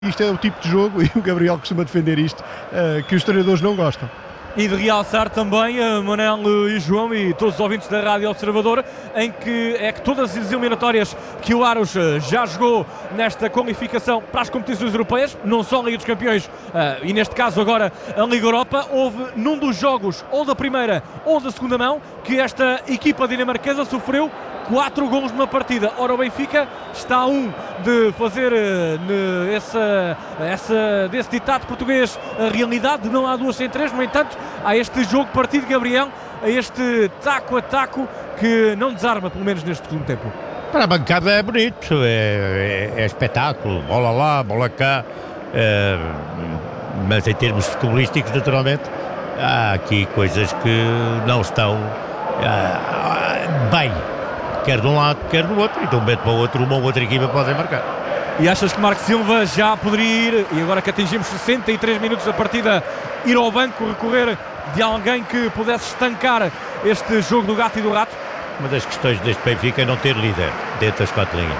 Isto é o tipo de jogo, e o Gabriel costuma defender isto, que os treinadores não gostam. E de realçar também, Manel e João e todos os ouvintes da Rádio Observador, em que todas as eliminatórias que o Aros já jogou nesta qualificação para as competições europeias, não só a Liga dos Campeões e neste caso agora a Liga Europa, houve num dos jogos, ou da primeira ou da segunda mão, que esta equipa dinamarquesa sofreu 4 golos numa partida. Ora, o Benfica está a de fazer desse ditado português a realidade, não há 2 sem 3. No entanto, há este jogo partido, Gabriel, a este taco a taco que não desarma, pelo menos neste segundo tempo. Para a bancada é bonito, é espetáculo, bola lá, bola cá, mas em termos futebolísticos, naturalmente, há aqui coisas que não estão bem. Quer de um lado, quer do outro, então mete para o outro, uma ou outra equipa podem marcar. E achas que Marco Silva já poderia ir, e agora que atingimos 63 minutos da partida, ir ao banco, recorrer de alguém que pudesse estancar este jogo do gato e do rato? Uma das questões deste Benfica é não ter líder dentro das 4 linhas.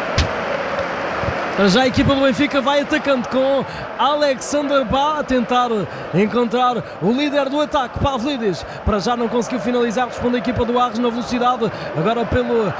Para já a equipa do Benfica vai atacando com Alexander Bá a tentar encontrar o líder do ataque, Pavlidis. Para já não conseguiu finalizar, responde a equipa do Arres na velocidade. Agora pelo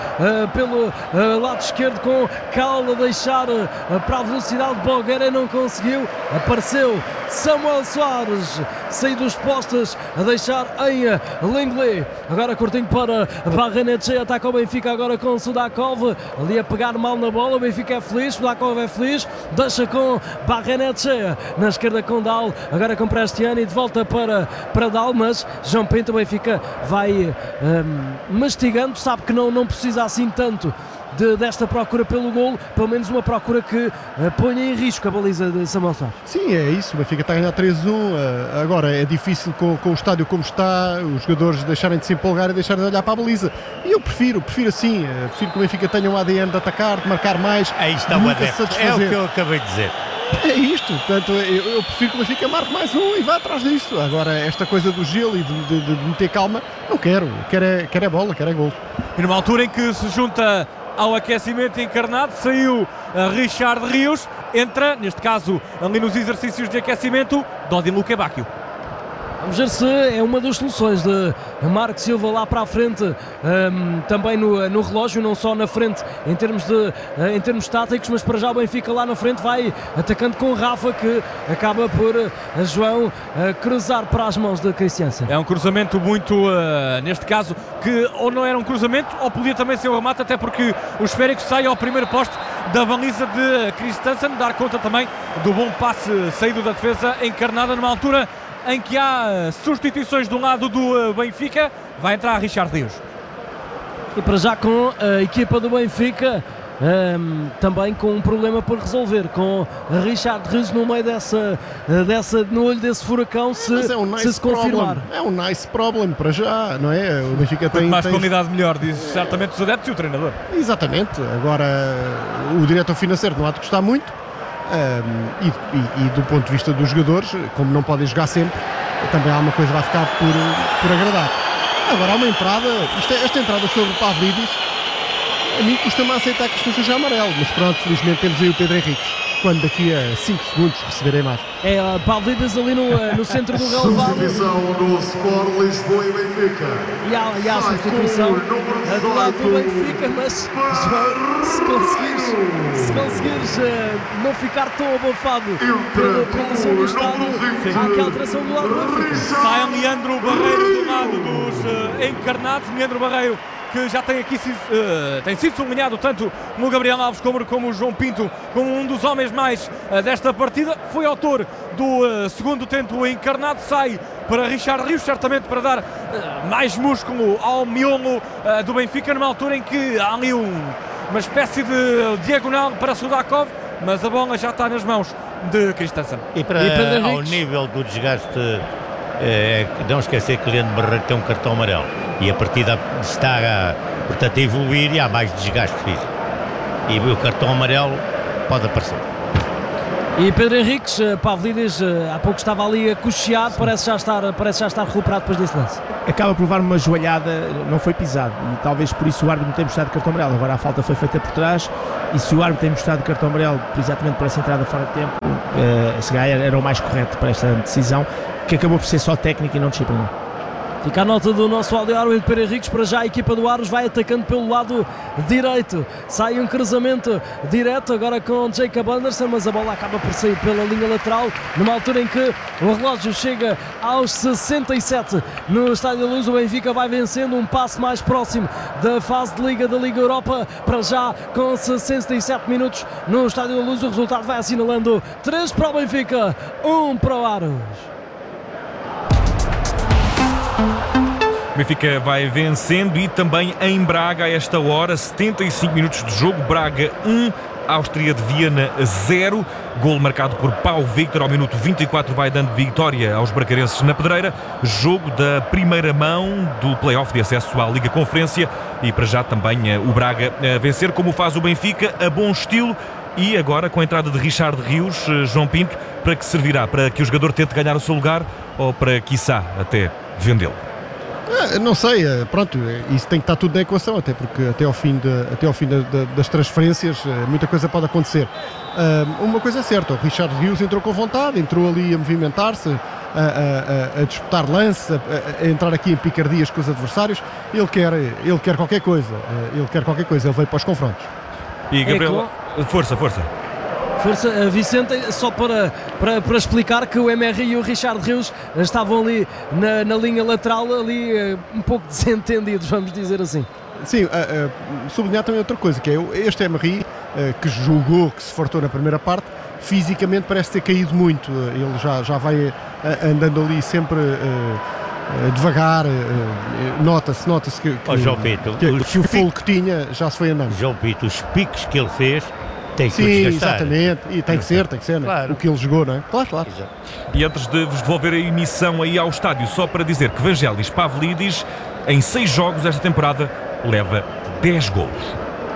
lado esquerdo com Cal a deixar para a velocidade. Bogueira não conseguiu. Apareceu Samuel Soares, saiu dos postes a deixar em Lenglet. Agora curtinho para Barrenetche, ataca o Benfica agora com Sudakov, ali a pegar mal na bola. O Benfica é feliz, Sudakov é feliz, deixa com Barrenetche, na esquerda com Dal, agora com Prestiani, de volta para Dal, mas João Pinto, o Benfica vai mastigando, sabe que não precisa assim tanto desta procura pelo golo, pelo menos uma procura que ponha em risco a baliza de Samuel Soares. Sim, é isso, o Benfica está a ganhar 3-1, agora é difícil com o estádio como está, os jogadores deixarem de se empolgar e deixarem de olhar para a baliza, e eu prefiro assim, prefiro que o Benfica tenha um ADN de atacar, de marcar mais. Aí está o adepto, é o que eu acabei de dizer. É isto, portanto eu prefiro que o Benfica marque mais um e vá atrás disto. Agora esta coisa do gelo e de meter calma, não quero é bola, quero é gol. E numa altura em que se junta ao aquecimento encarnado, saiu Richard Rios, entra, neste caso ali nos exercícios de aquecimento, Dodi Lukebakio. Vamos ver se é uma das soluções de Marco Silva lá para a frente, também no relógio, não só na frente em termos táticos, mas para já o Benfica lá na frente vai atacando com Rafa, que acaba por João cruzar para as mãos de Christiansen. É um cruzamento muito, neste caso, que ou não era um cruzamento ou podia também ser um remate, até porque o esférico sai ao primeiro poste da baliza de Christiansen, dar conta também do bom passe saído da defesa encarnada numa altura em que há substituições do lado do Benfica. Vai entrar Richard Rios. E para já com a equipa do Benfica também com um problema por resolver, com Richard Rios no meio no olho desse furacão, se se confirmar. É um nice problem para já, não é? O Benfica tem mais qualidade melhor, diz certamente os adeptos e o treinador. Exatamente, agora o diretor financeiro não há de gostar muito. E do ponto de vista dos jogadores, como não podem jogar sempre, também há uma coisa que vai ficar por agradar. Agora há uma entrada, esta entrada sobre Pavlidis, a mim custa-me a aceitar que isto seja amarelo, mas pronto, felizmente temos aí o Pedro Henriques, quando daqui a 5 segundos receberem mais. É Pavlidis ali no centro do relevado. Substituição do Sport Lisboa e Benfica. E há a substituição do lado do Benfica, mas João, se conseguires não ficar tão abafado pelo som do estádio, há aqui a alteração do lado do Benfica. Sai Leandro Barreiro do lado dos encarnados. Leandro Barreiro, que já tem aqui tem sido sublinhado tanto no Gabriel Alves como o João Pinto, como um dos homens mais desta partida. Foi autor do segundo tento encarnado, sai para Richard Rios, certamente para dar mais músculo ao miolo do Benfica, numa altura em que há ali uma espécie de diagonal para Sudakov, mas a bola já está nas mãos de Christensen. E ao nível do desgaste, não esquecer que Leandro Barreiro tem um cartão amarelo e a partida está portanto, a evoluir e há mais desgaste físico, e o cartão amarelo pode aparecer. E Pedro Henriques, Pavlidis, há pouco estava ali a cochear, parece já estar recuperado depois desse lance. Acaba por levar uma joelhada, não foi pisado, e talvez por isso o árbitro não tenha mostrado cartão amarelo. Agora a falta foi feita por trás, e se o árbitro tem mostrado cartão amarelo exatamente por essa entrada fora de tempo, esse gajo era o mais correto para esta decisão, que acabou por ser só técnica e não disciplina. Fica a nota do nosso árbitro Pedro Henriques. Para já a equipa do Aros vai atacando pelo lado direito, sai um cruzamento direto agora com Jacob Anderson, mas a bola acaba por sair pela linha lateral, numa altura em que o relógio chega aos 67 no Estádio da Luz. O Benfica vai vencendo, um passo mais próximo da fase de Liga da Liga Europa, para já com 67 minutos no Estádio da Luz. O resultado vai assinalando 3 para o Benfica, 1 para o Aros. O Benfica vai vencendo e também em Braga a esta hora, 75 minutos de jogo, Braga 1, Áustria de Viena 0, golo marcado por Pau Victor ao minuto 24, vai dando vitória aos bracarenses na Pedreira, jogo da primeira mão do play-off de acesso à Liga Conferência, e para já também o Braga a vencer, como faz o Benfica, a bom estilo. E agora com a entrada de Richard Rios, João Pinto, para que servirá? Para que o jogador tente ganhar o seu lugar ou para, quiçá, até vendê-lo? Não sei, pronto, isso tem que estar tudo na equação, até porque até ao fim das transferências muita coisa pode acontecer. Uma coisa é certa, o Richard Rios entrou com vontade, entrou ali a movimentar-se, a disputar lance, a entrar aqui em picardias com os adversários. Ele quer qualquer coisa, ele veio para os confrontos. E Gabriel, força. Vicente, só para explicar que o MR e o Richard Rios estavam ali na linha lateral, ali um pouco desentendidos, vamos dizer assim. Sim, sublinhar também outra coisa, que é este MR, que jogou, que se fartou na primeira parte, fisicamente parece ter caído muito. Ele já vai andando ali sempre devagar, nota-se que o fogo que tinha já se foi andando. João Pinto, os piques que ele fez tem que Sim, desgastar. exatamente, e tem que ser, claro. O que ele jogou, não é? Claro. Exato. E antes de vos devolver a emissão aí ao estádio, só para dizer que Vangelis Pavlidis, em 6 jogos esta temporada, leva 10 golos.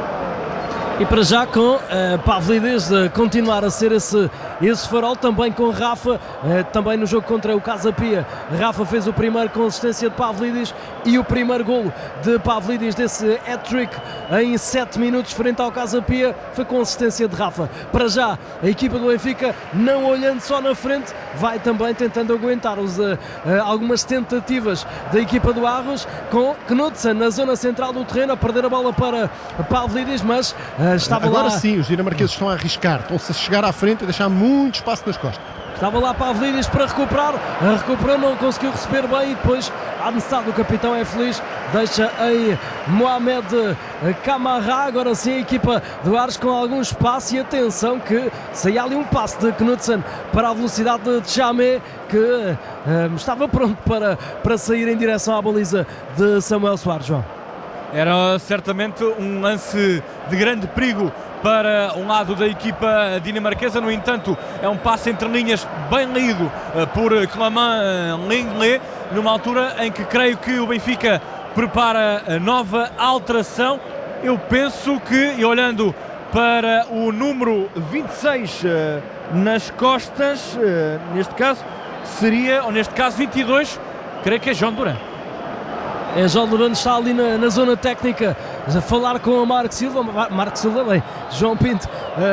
E para já com Pavlidis continuar a ser esse farol, também com Rafa, também no jogo contra o Casa Pia. Rafa fez o primeiro com assistência de Pavlidis e o primeiro golo de Pavlidis desse hat-trick em 7 minutos frente ao Casa Pia foi com assistência de Rafa. Para já a equipa do Benfica, não olhando só na frente, vai também tentando aguentar algumas tentativas da equipa do Arros, com Knudsen na zona central do terreno a perder a bola para Pavlidis, mas estava agora lá. Sim, os dinamarqueses estão a arriscar, estão-se a chegar à frente e deixar muito espaço nas costas. Estava lá Pavlidis para recuperar, recuperou, não conseguiu receber bem e depois a necessidade do capitão é feliz, deixa em Mohamed Camara. Agora sim a equipa do Ares com algum espaço e atenção que saía ali um passe de Knudsen para a velocidade de Chamé, que estava pronto para sair em direção à baliza de Samuel Soares. João. Era certamente um lance de grande perigo para um lado da equipa dinamarquesa, no entanto é um passe entre linhas bem lido por Clément Lenglet, numa altura em que creio que o Benfica prepara a nova alteração. Eu penso que, e olhando para o número 26 nas costas, neste caso seria, ou neste caso 22, creio que é João Duran. João Duran está ali na zona técnica a falar com o Marco Silva, bem, João Pinto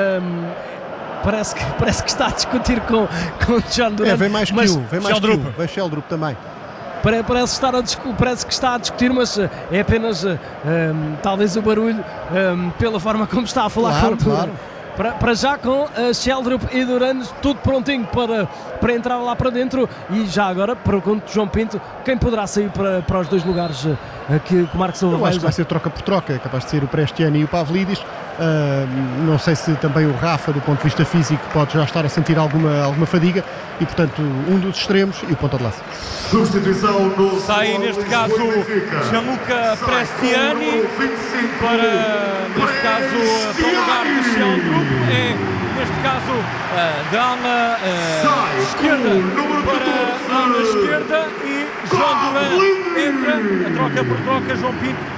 parece que está a discutir com João Duran. Vem mais que um, vem Sheldrup também. Parece que está a discutir, mas é apenas talvez o barulho pela forma como está a falar com o Duran. Claro. Para já com Sheldrup e Duran tudo prontinho para entrar lá para dentro, e já agora pergunto João Pinto, quem poderá sair para os dois lugares que o Marco Silva vai acho que vai ser troca por troca, é capaz de ser o Prestiani e o Pavlidis. Não sei se também o Rafa, do ponto de vista físico, pode já estar a sentir alguma fadiga, e portanto um dos extremos e o ponta de lança. Substituição no sai neste caso Gianluca Prestiani para, neste caso, para o lugar de Sheldrup, neste caso da ala esquerda para a ala esquerda, e João Duran entra, a troca por troca. João Pinto, que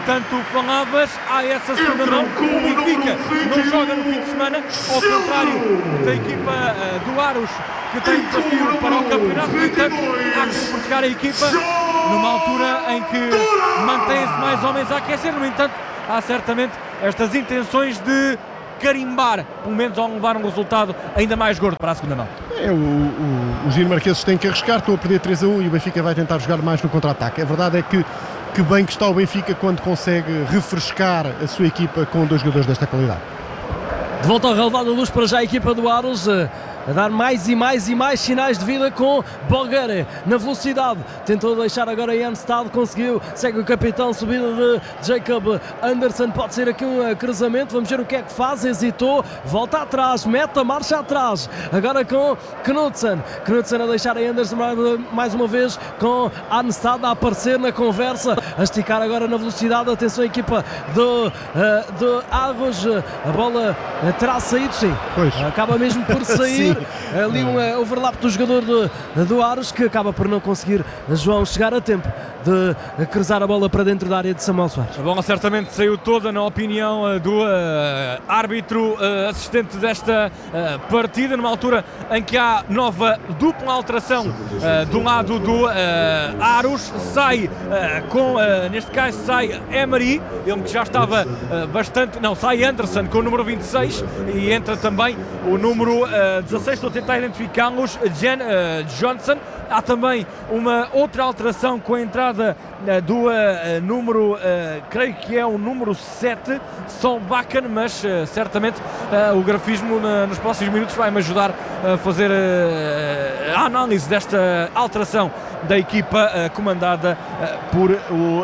entanto falavas, há essa segunda mão, o Benfica não joga no fim de semana, ao contrário da equipa do Aros, que tem desafio para o campeonato. No entanto, há que refrescar a equipa numa altura em que mantém-se mais homens a aquecer. No entanto, há certamente estas intenções de carimbar, pelo menos ao levar um resultado ainda mais gordo para a segunda mão. Os dinamarqueses têm que arriscar, estão a perder 3-1 e o Benfica vai tentar jogar mais no contra-ataque. A verdade é que bem que está o Benfica quando consegue refrescar a sua equipa com 2 jogadores desta qualidade. De volta ao relevado da luz para já a equipa do Aros, a dar mais e mais sinais de vida com Boguer na velocidade, tentou deixar agora Janstad, conseguiu, segue o capitão, subida de Jacob Anderson, pode ser aqui um cruzamento, vamos ver o que é que faz, hesitou, volta atrás, mete a marcha atrás, agora com Knudsen a deixar a Anderson mais uma vez, com Janstad a aparecer na conversa, a esticar agora na velocidade, atenção a equipa de Aros, a bola terá saído, sim, pois. Acaba mesmo por sair. Ali um overlap do jogador do Aros, que acaba por não conseguir, João, chegar a tempo de cruzar a bola para dentro da área de Samuel Soares. A bola certamente saiu toda, na opinião do árbitro assistente desta partida, numa altura em que há nova dupla alteração do lado do Aros. Sai neste caso sai Emery, ele que já estava sai Anderson com o número 26 e entra também o número 16, estou a tentar identificá-los, Johnson. Há também uma outra alteração com a entrada do número, creio que é o número 7, Solbakken, mas certamente o grafismo nos próximos minutos vai-me ajudar a fazer a análise desta alteração da equipa comandada por o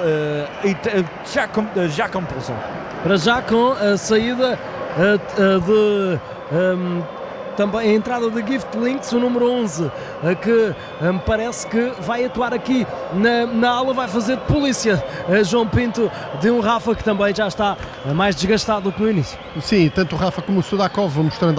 Jacob Poulsen. Para já com a saída de... também a entrada de Gift Links, o número 11, que me parece que vai atuar aqui na ala, vai fazer de polícia João Pinto, de um Rafa que também já está mais desgastado do que no início. Sim, tanto o Rafa como o Sudakov vão mostrando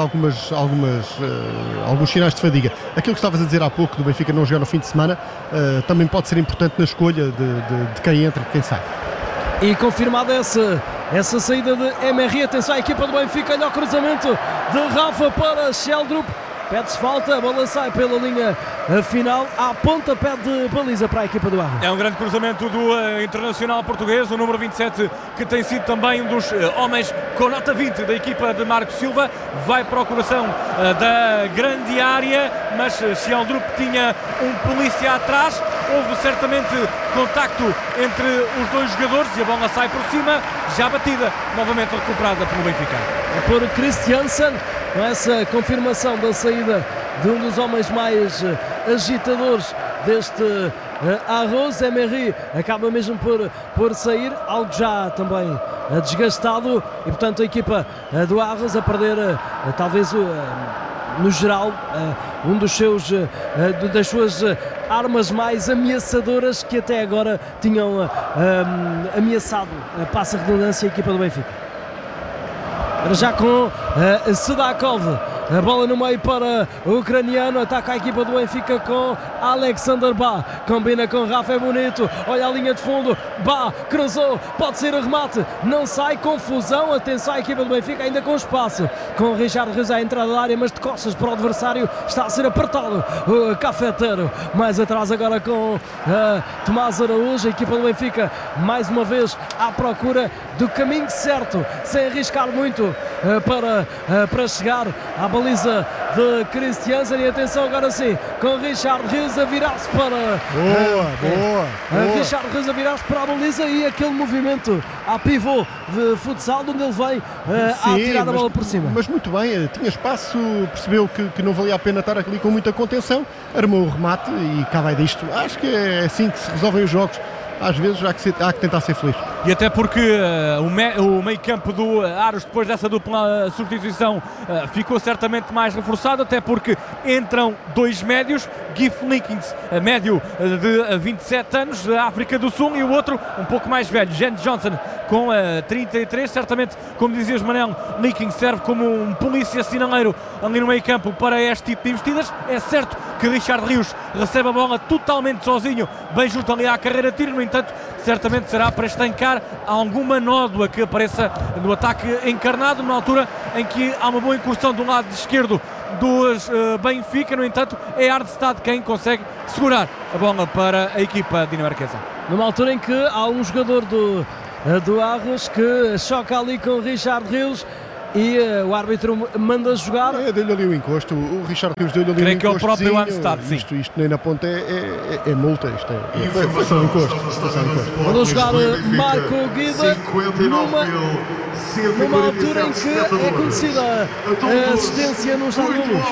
alguns sinais de fadiga. Aquilo que estavas a dizer há pouco do Benfica não jogar no fim de semana também pode ser importante na escolha de quem entra e quem sai. E confirmada essa saída de Emery, atenção à equipa do Benfica, olha o cruzamento de Rafa para Sheldrup, pede-se falta, a bola sai pela linha final, à pontapé de baliza para a equipa do Arro. É um grande cruzamento do internacional português, o número 27, que tem sido também um dos homens com nota 20 da equipa de Marco Silva, vai para o coração da grande área, mas Sheldrup tinha um polícia atrás, houve certamente contacto entre os dois jogadores e a bola sai por cima, já batida, novamente recuperada pelo Benfica. É por Christiansen, com essa confirmação da saída de um dos homens mais agitadores deste Arroz. Emery acaba mesmo por sair, algo já também desgastado, e portanto a equipa do Arroz a perder talvez no geral um das suas armas mais ameaçadoras, que até agora tinham ameaçado, passa a redundância, a equipa do Benfica. Já com Sudakov, a bola no meio para o ucraniano, ataca a equipa do Benfica com Alexander Ba, combina com Rafa, é bonito, olha a linha de fundo, Ba cruzou, pode ser o remate, não sai, confusão, atenção à equipa do Benfica ainda com espaço, com Richard Reus à entrada da área, mas de costas para o adversário, está a ser apertado o cafeteiro, mais atrás agora com Tomás Araújo, a equipa do Benfica mais uma vez à procura do caminho certo, sem arriscar muito para chegar à baliza de Christiansen, e atenção agora sim, com Richard Reus a virar-se para Richard Reus a virar-se para a baliza, e aquele movimento à pivô de futsal onde ele vem a tirar a bola por cima. Mas muito bem, tinha espaço, percebeu que não valia a pena estar ali com muita contenção, armou o remate e cá vai disto. Acho que é assim que se resolvem os jogos. Às vezes há que tentar ser feliz. E até porque o meio campo do Aros, depois dessa dupla substituição, ficou certamente mais reforçado, até porque entram dois médios, Gift Linkins, médio de 27 anos, da África do Sul, e o outro um pouco mais velho, Jen Johnson, com 33, certamente, como dizias Manel, Linkins serve como um polícia sinaleiro ali no meio campo para este tipo de investidas. É certo que Richard Rios recebe a bola totalmente sozinho, bem junto ali à carreira de tiro. No entanto, certamente será para estancar alguma nódoa que apareça no ataque encarnado, na altura em que há uma boa incursão do lado esquerdo dos Benfica. No entanto, é Hardstad quem consegue segurar a bola para a equipa dinamarquesa. Numa altura em que há um jogador do Arros que choca ali com Richard Rios e o árbitro manda jogar. Deu-lhe ali o encosto, o Richard Rios deu-lhe ali Creio um que é o próprio encostozinho. Hardstad, sim. Isto nem na ponta é multa, foi só um encosto. Mandou jogar Marco Guida numa altura em que é conhecida a assistência no Estádio da Luz.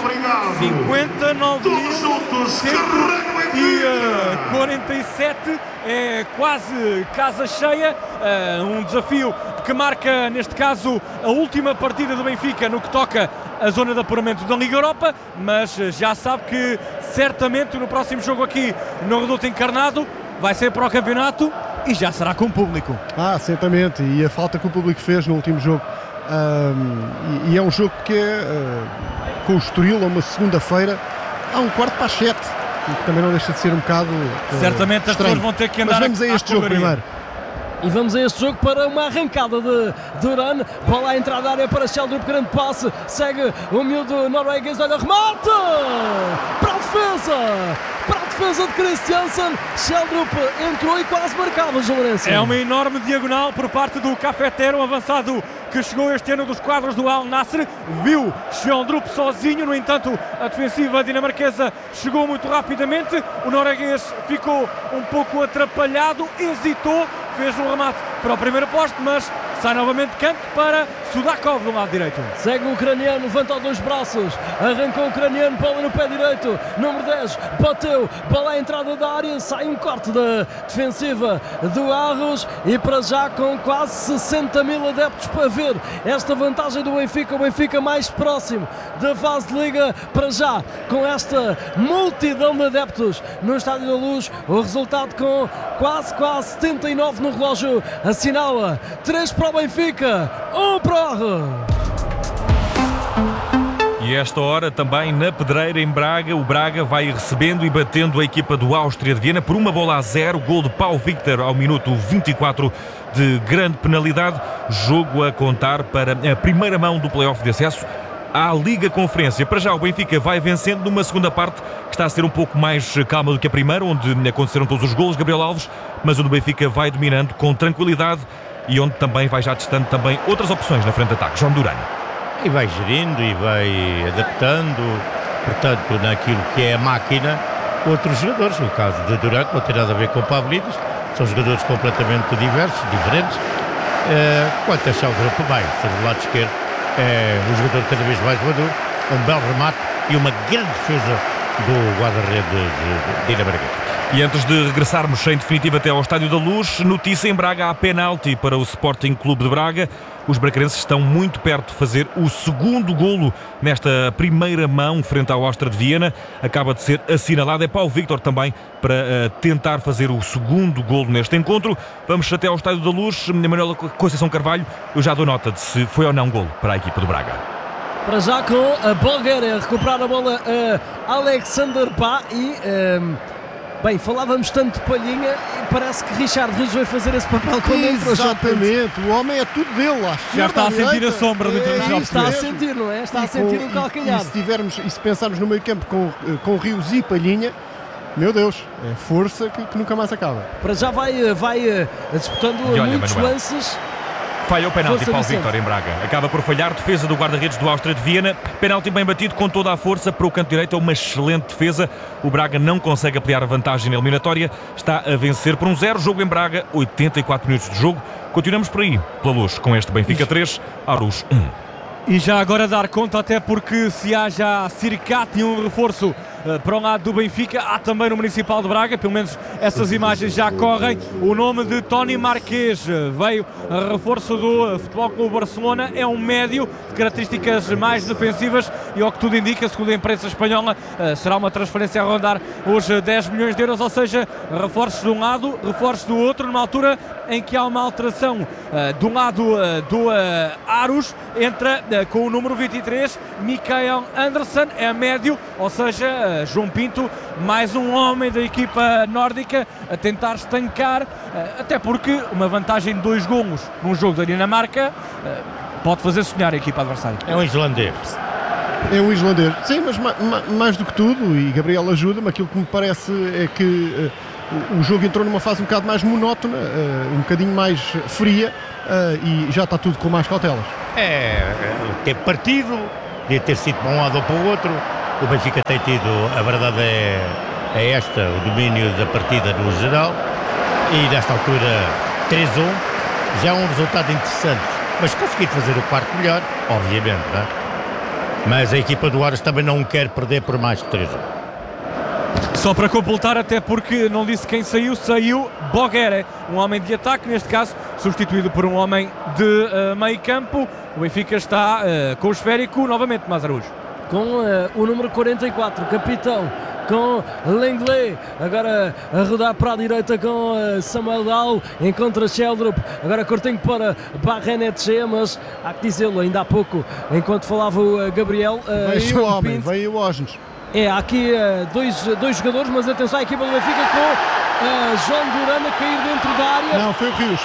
59.147, é quase casa cheia, um desafio que marca neste caso a última partida do Benfica no que toca a zona de apuramento da Liga Europa, mas já sabe que certamente no próximo jogo aqui no Reduto Encarnado vai ser para o campeonato e já será com o público. Certamente, e a falta que o público fez no último jogo, e é um jogo que é com o Estoril, a uma segunda-feira, há 7:15, que também não deixa de ser um bocado certamente as estranho. pessoas vão ter que andar. Mas vamos a este jogo primeiro. E vamos a este jogo para uma arrancada de Duran. Bola à entrada da área para Sheldrup, grande passe. Segue o miúdo norueguês, olha, remate! Para a defesa! Para a defesa de Christiansen. Sheldrup entrou e quase marcava, João Lourenço. É uma enorme diagonal por parte do Cafetero, um avançado que chegou este ano dos quadros do Al Nassr. Viu Sheldrup sozinho, no entanto a defensiva dinamarquesa chegou muito rapidamente. O norueguês ficou um pouco atrapalhado, hesitou, fez um remate para o primeiro poste, mas sai novamente canto para Sudakov do lado direito. Segue o ucraniano, levanta os dois braços, arrancou o ucraniano, bola no pé direito, número 10, bateu, bola à entrada da área, sai um corte da defensiva do Arros e para já com quase 60 mil adeptos para ver esta vantagem do Benfica, o Benfica mais próximo da fase de Liga, para já com esta multidão de adeptos no Estádio da Luz, o resultado com quase 79 no relógio assinala 3 para o Benfica, 1 para o Arros. E esta hora também na Pedreira, em Braga, o Braga vai recebendo e batendo a equipa do Áustria de Viena por 1-0, gol de Pau Victor ao minuto 24 de grande penalidade, jogo a contar para a primeira mão do play-off de acesso à Liga Conferência. Para já o Benfica vai vencendo numa segunda parte que está a ser um pouco mais calma do que a primeira, onde aconteceram todos os golos, Gabriel Alves, mas onde o Benfica vai dominando com tranquilidade e onde também vai já testando também outras opções na frente de ataque. João Duran. E vai gerindo e vai adaptando, portanto, naquilo que é a máquina, outros jogadores. No caso de Duran, não tem nada a ver com Pavlidis, são jogadores completamente diversos, diferentes. Quanto a Sheldrup, vai ser do lado esquerdo, é um jogador cada vez mais maduro, um belo remate e uma grande defesa do guarda-redes dinamarquês. E antes de regressarmos em definitivo até ao Estádio da Luz, notícia: em Braga há penalti para o Sporting Clube de Braga. Os bracarenses estão muito perto de fazer o segundo golo nesta primeira mão frente ao Áustria de Viena. Acaba de ser assinalado. É Pau Victor também para tentar fazer o segundo golo neste encontro. Vamos até ao Estádio da Luz. Manuela Conceição Carvalho, eu já dou nota de se foi ou não golo para a equipa do Braga. Para já com a Bulgária recuperar a bola Alexander Pá e... bem, falávamos tanto de Palhinha e parece que Richard Rios vai fazer esse papel quando entra. Exatamente, o homem é tudo dele. Já está a sentir a sombra do internacional. Está a sentir, não é? Está a sentir o calcanhar. E se pensarmos no meio campo com Rios e Palhinha, meu Deus, é força que nunca mais acaba. Para já vai disputando muitos lances. Falha o penalti para o Victor em Braga. Acaba por falhar, defesa do guarda-redes do Áustria de Viena. Penalti bem batido com toda a força para o canto direito. É uma excelente defesa. O Braga não consegue ampliar a vantagem na eliminatória. Está a vencer por 1-0. Jogo em Braga, 84 minutos de jogo. Continuamos por aí, pela Luz, com este Benfica 3, Aarhus 1. E já agora dar conta, até porque se há já Siricati e um reforço para o lado do Benfica, há também no Municipal de Braga, pelo menos essas imagens já correm, o nome de Tony Marquês veio a reforço do Futebol Clube Barcelona, é um médio de características mais defensivas e ao que tudo indica, segundo a imprensa espanhola, será uma transferência a rondar os 10 milhões de euros, ou seja, reforços de um lado, reforços do outro, numa altura em que há uma alteração do lado do Aarhus, entra com o número 23, Mikael Andersen, é médio, ou seja, João Pinto, mais um homem da equipa nórdica a tentar estancar, até porque uma vantagem de 2 golos num jogo da Dinamarca pode fazer sonhar a equipa adversária. É um islandês. É um islandês. Sim, mas mais do que tudo, e Gabriel ajuda-me, aquilo que me parece é que o jogo entrou numa fase um bocado mais monótona, um bocadinho mais fria, e já está tudo com mais cautelas. Teve partido, podia ter sido para um lado ou para o outro. O Benfica tem tido, a verdade é esta, o domínio da partida no geral, e nesta altura 3-1, já é um resultado interessante, mas conseguir fazer o quarto melhor, obviamente, não é? Mas a equipa do Ares também não quer perder por mais de 3-1. Só para completar, até porque não disse quem saiu Boguere, um homem de ataque, neste caso substituído por um homem de meio campo. O Benfica está com o esférico novamente, Mazarujo. Com o número 44, capitão, com Lenglet, agora a rodar para a direita com Samuel Dal, encontra Sheldrup, agora cortinho para Barrenetche, mas há que dizê-lo, ainda há pouco, enquanto falava o Gabriel, Veio o homem, veio o Osnes. Há aqui dois jogadores, mas atenção à equipa do Benfica com João Duran a cair dentro da área. Não, foi o Rios.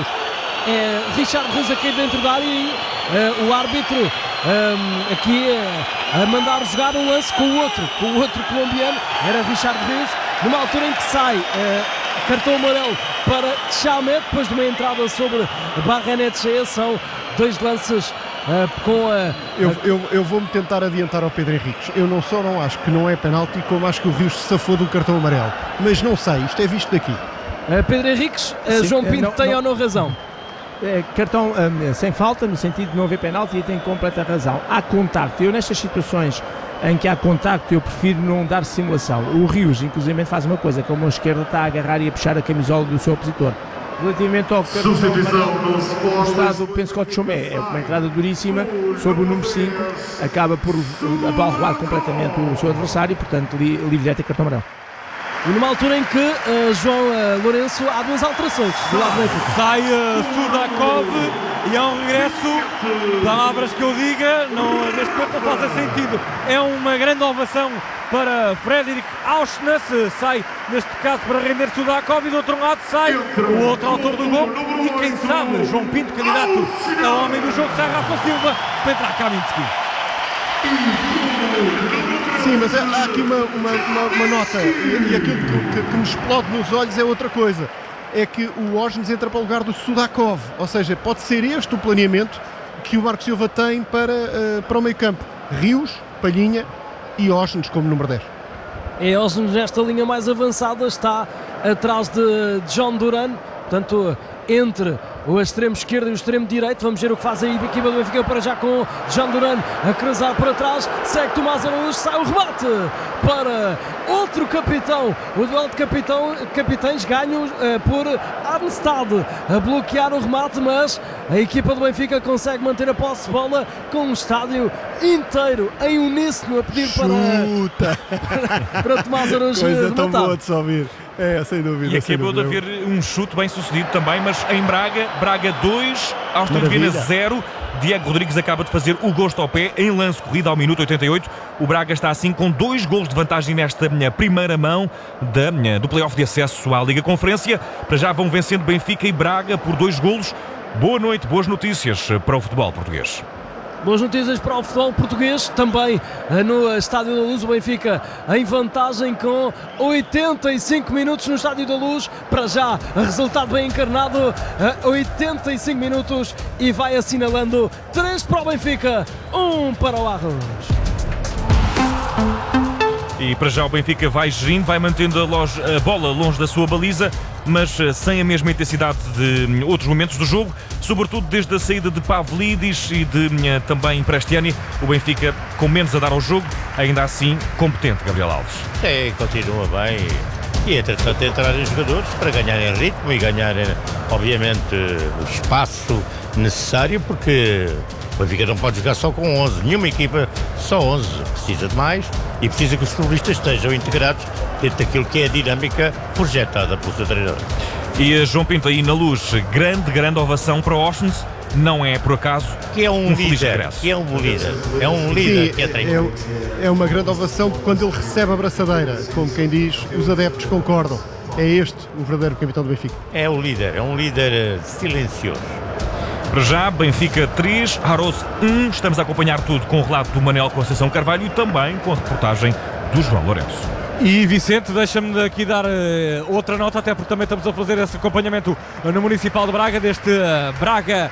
Richard Rios a cair dentro da área e o árbitro aqui a mandar jogar um lance com o outro colombiano, era Richard Rios, numa altura em que sai cartão amarelo para Chamet, depois de uma entrada sobre Barrenetche. São 2 lances com Eu vou-me tentar adiantar ao Pedro Henriques. Eu não acho que não é penalti, como acho que o Rios se safou de um cartão amarelo, mas não sei, isto é visto daqui. Pedro Henriques, João Pinto tem ou não razão? Cartão sem falta, no sentido de não haver penalti, e tem completa razão. Há contacto. Eu, nestas situações em que há contacto, eu prefiro não dar simulação. O Rios, inclusive, faz uma coisa, com a mão esquerda está a agarrar e a puxar a camisola do seu opositor. Relativamente ao Substituição no Sport. penso que o Tchomé é uma entrada duríssima sobre o número 5, acaba por abalroar completamente o seu adversário e, portanto, livre direto e cartão amarelo. E numa altura em que João Lourenço, há 2 alterações do lado do Benfica. Sai Sudakov e é um regresso, palavras que eu diga, neste momento não fazem sentido. É uma grande ovação para Fredrik Auschnes, sai neste caso para render Sudakov, e do outro lado sai o outro autor do gol e quem sabe João Pinto, candidato a homem do jogo, sai Rafa Silva para entrar Kaminski. Sim, mas há aqui uma nota, e aquilo que me explode nos olhos é outra coisa. É que o Osnes entra para o lugar do Sudakov, ou seja, pode ser este o planeamento que o Marco Silva tem para o meio campo. Rios, Palhinha e Osnes como número 10. É Osnes nesta linha mais avançada, está atrás de John Duran, portanto entre o extremo esquerdo e o extremo direito. Vamos ver o que faz aí a equipa do Benfica para já com John Duran a cruzar para trás, segue Tomás Araújo, sai o remate para outro capitão. O duelo de capitães ganho por Arnstad a bloquear o remate, mas a equipa do Benfica consegue manter a posse de bola com um estádio inteiro em uníssono a pedir para Tomás Araújo coisa tão rematar. boa de se ouvir. Sem dúvida. E acabou de haver um chute bem sucedido também, mas em Braga 2, Áustria de Viena 0. Diego Rodrigues acaba de fazer o gosto ao pé em lance corrido ao minuto 88. O Braga está assim com 2 golos de vantagem nesta primeira mão do play-off de acesso à Liga Conferência. Para já vão vencendo Benfica e Braga por 2 golos. Boa noite, boas notícias para o futebol português. Boas notícias para o futebol português, também no Estádio da Luz. O Benfica em vantagem com 85 minutos no Estádio da Luz. Para já, resultado bem encarnado, 85 minutos, e vai assinalando 3 para o Benfica, 1 para o Arros. E para já o Benfica vai gerindo, vai mantendo a bola longe da sua baliza, mas sem a mesma intensidade de outros momentos do jogo, sobretudo desde a saída de Pavlidis e de também Prestiani. O Benfica com menos a dar ao jogo, ainda assim competente, Gabriel Alves. Continua bem e entretanto entrarem jogadores para ganharem ritmo e ganharem, obviamente, o espaço necessário, porque o Benfica não pode jogar só com 11, nenhuma equipa só 11, precisa de mais e precisa que os futebolistas estejam integrados dentro daquilo que é a dinâmica projetada pelo seu treinador. E João Pinto aí na Luz, grande ovação para Osnes, não é por acaso Que é um feliz líder, regresso. que é um líder. É um líder que é treinador. É uma grande ovação quando ele recebe a braçadeira. Como quem diz, os adeptos concordam. É este o verdadeiro capitão do Benfica. É um líder silencioso. Para já, Benfica 3, Aroz 1. Estamos a acompanhar tudo com o relato do Manel Conceição Carvalho e também com a reportagem do João Lourenço. E Vicente, deixa-me aqui dar outra nota, até porque também estamos a fazer esse acompanhamento no Municipal de Braga, deste Braga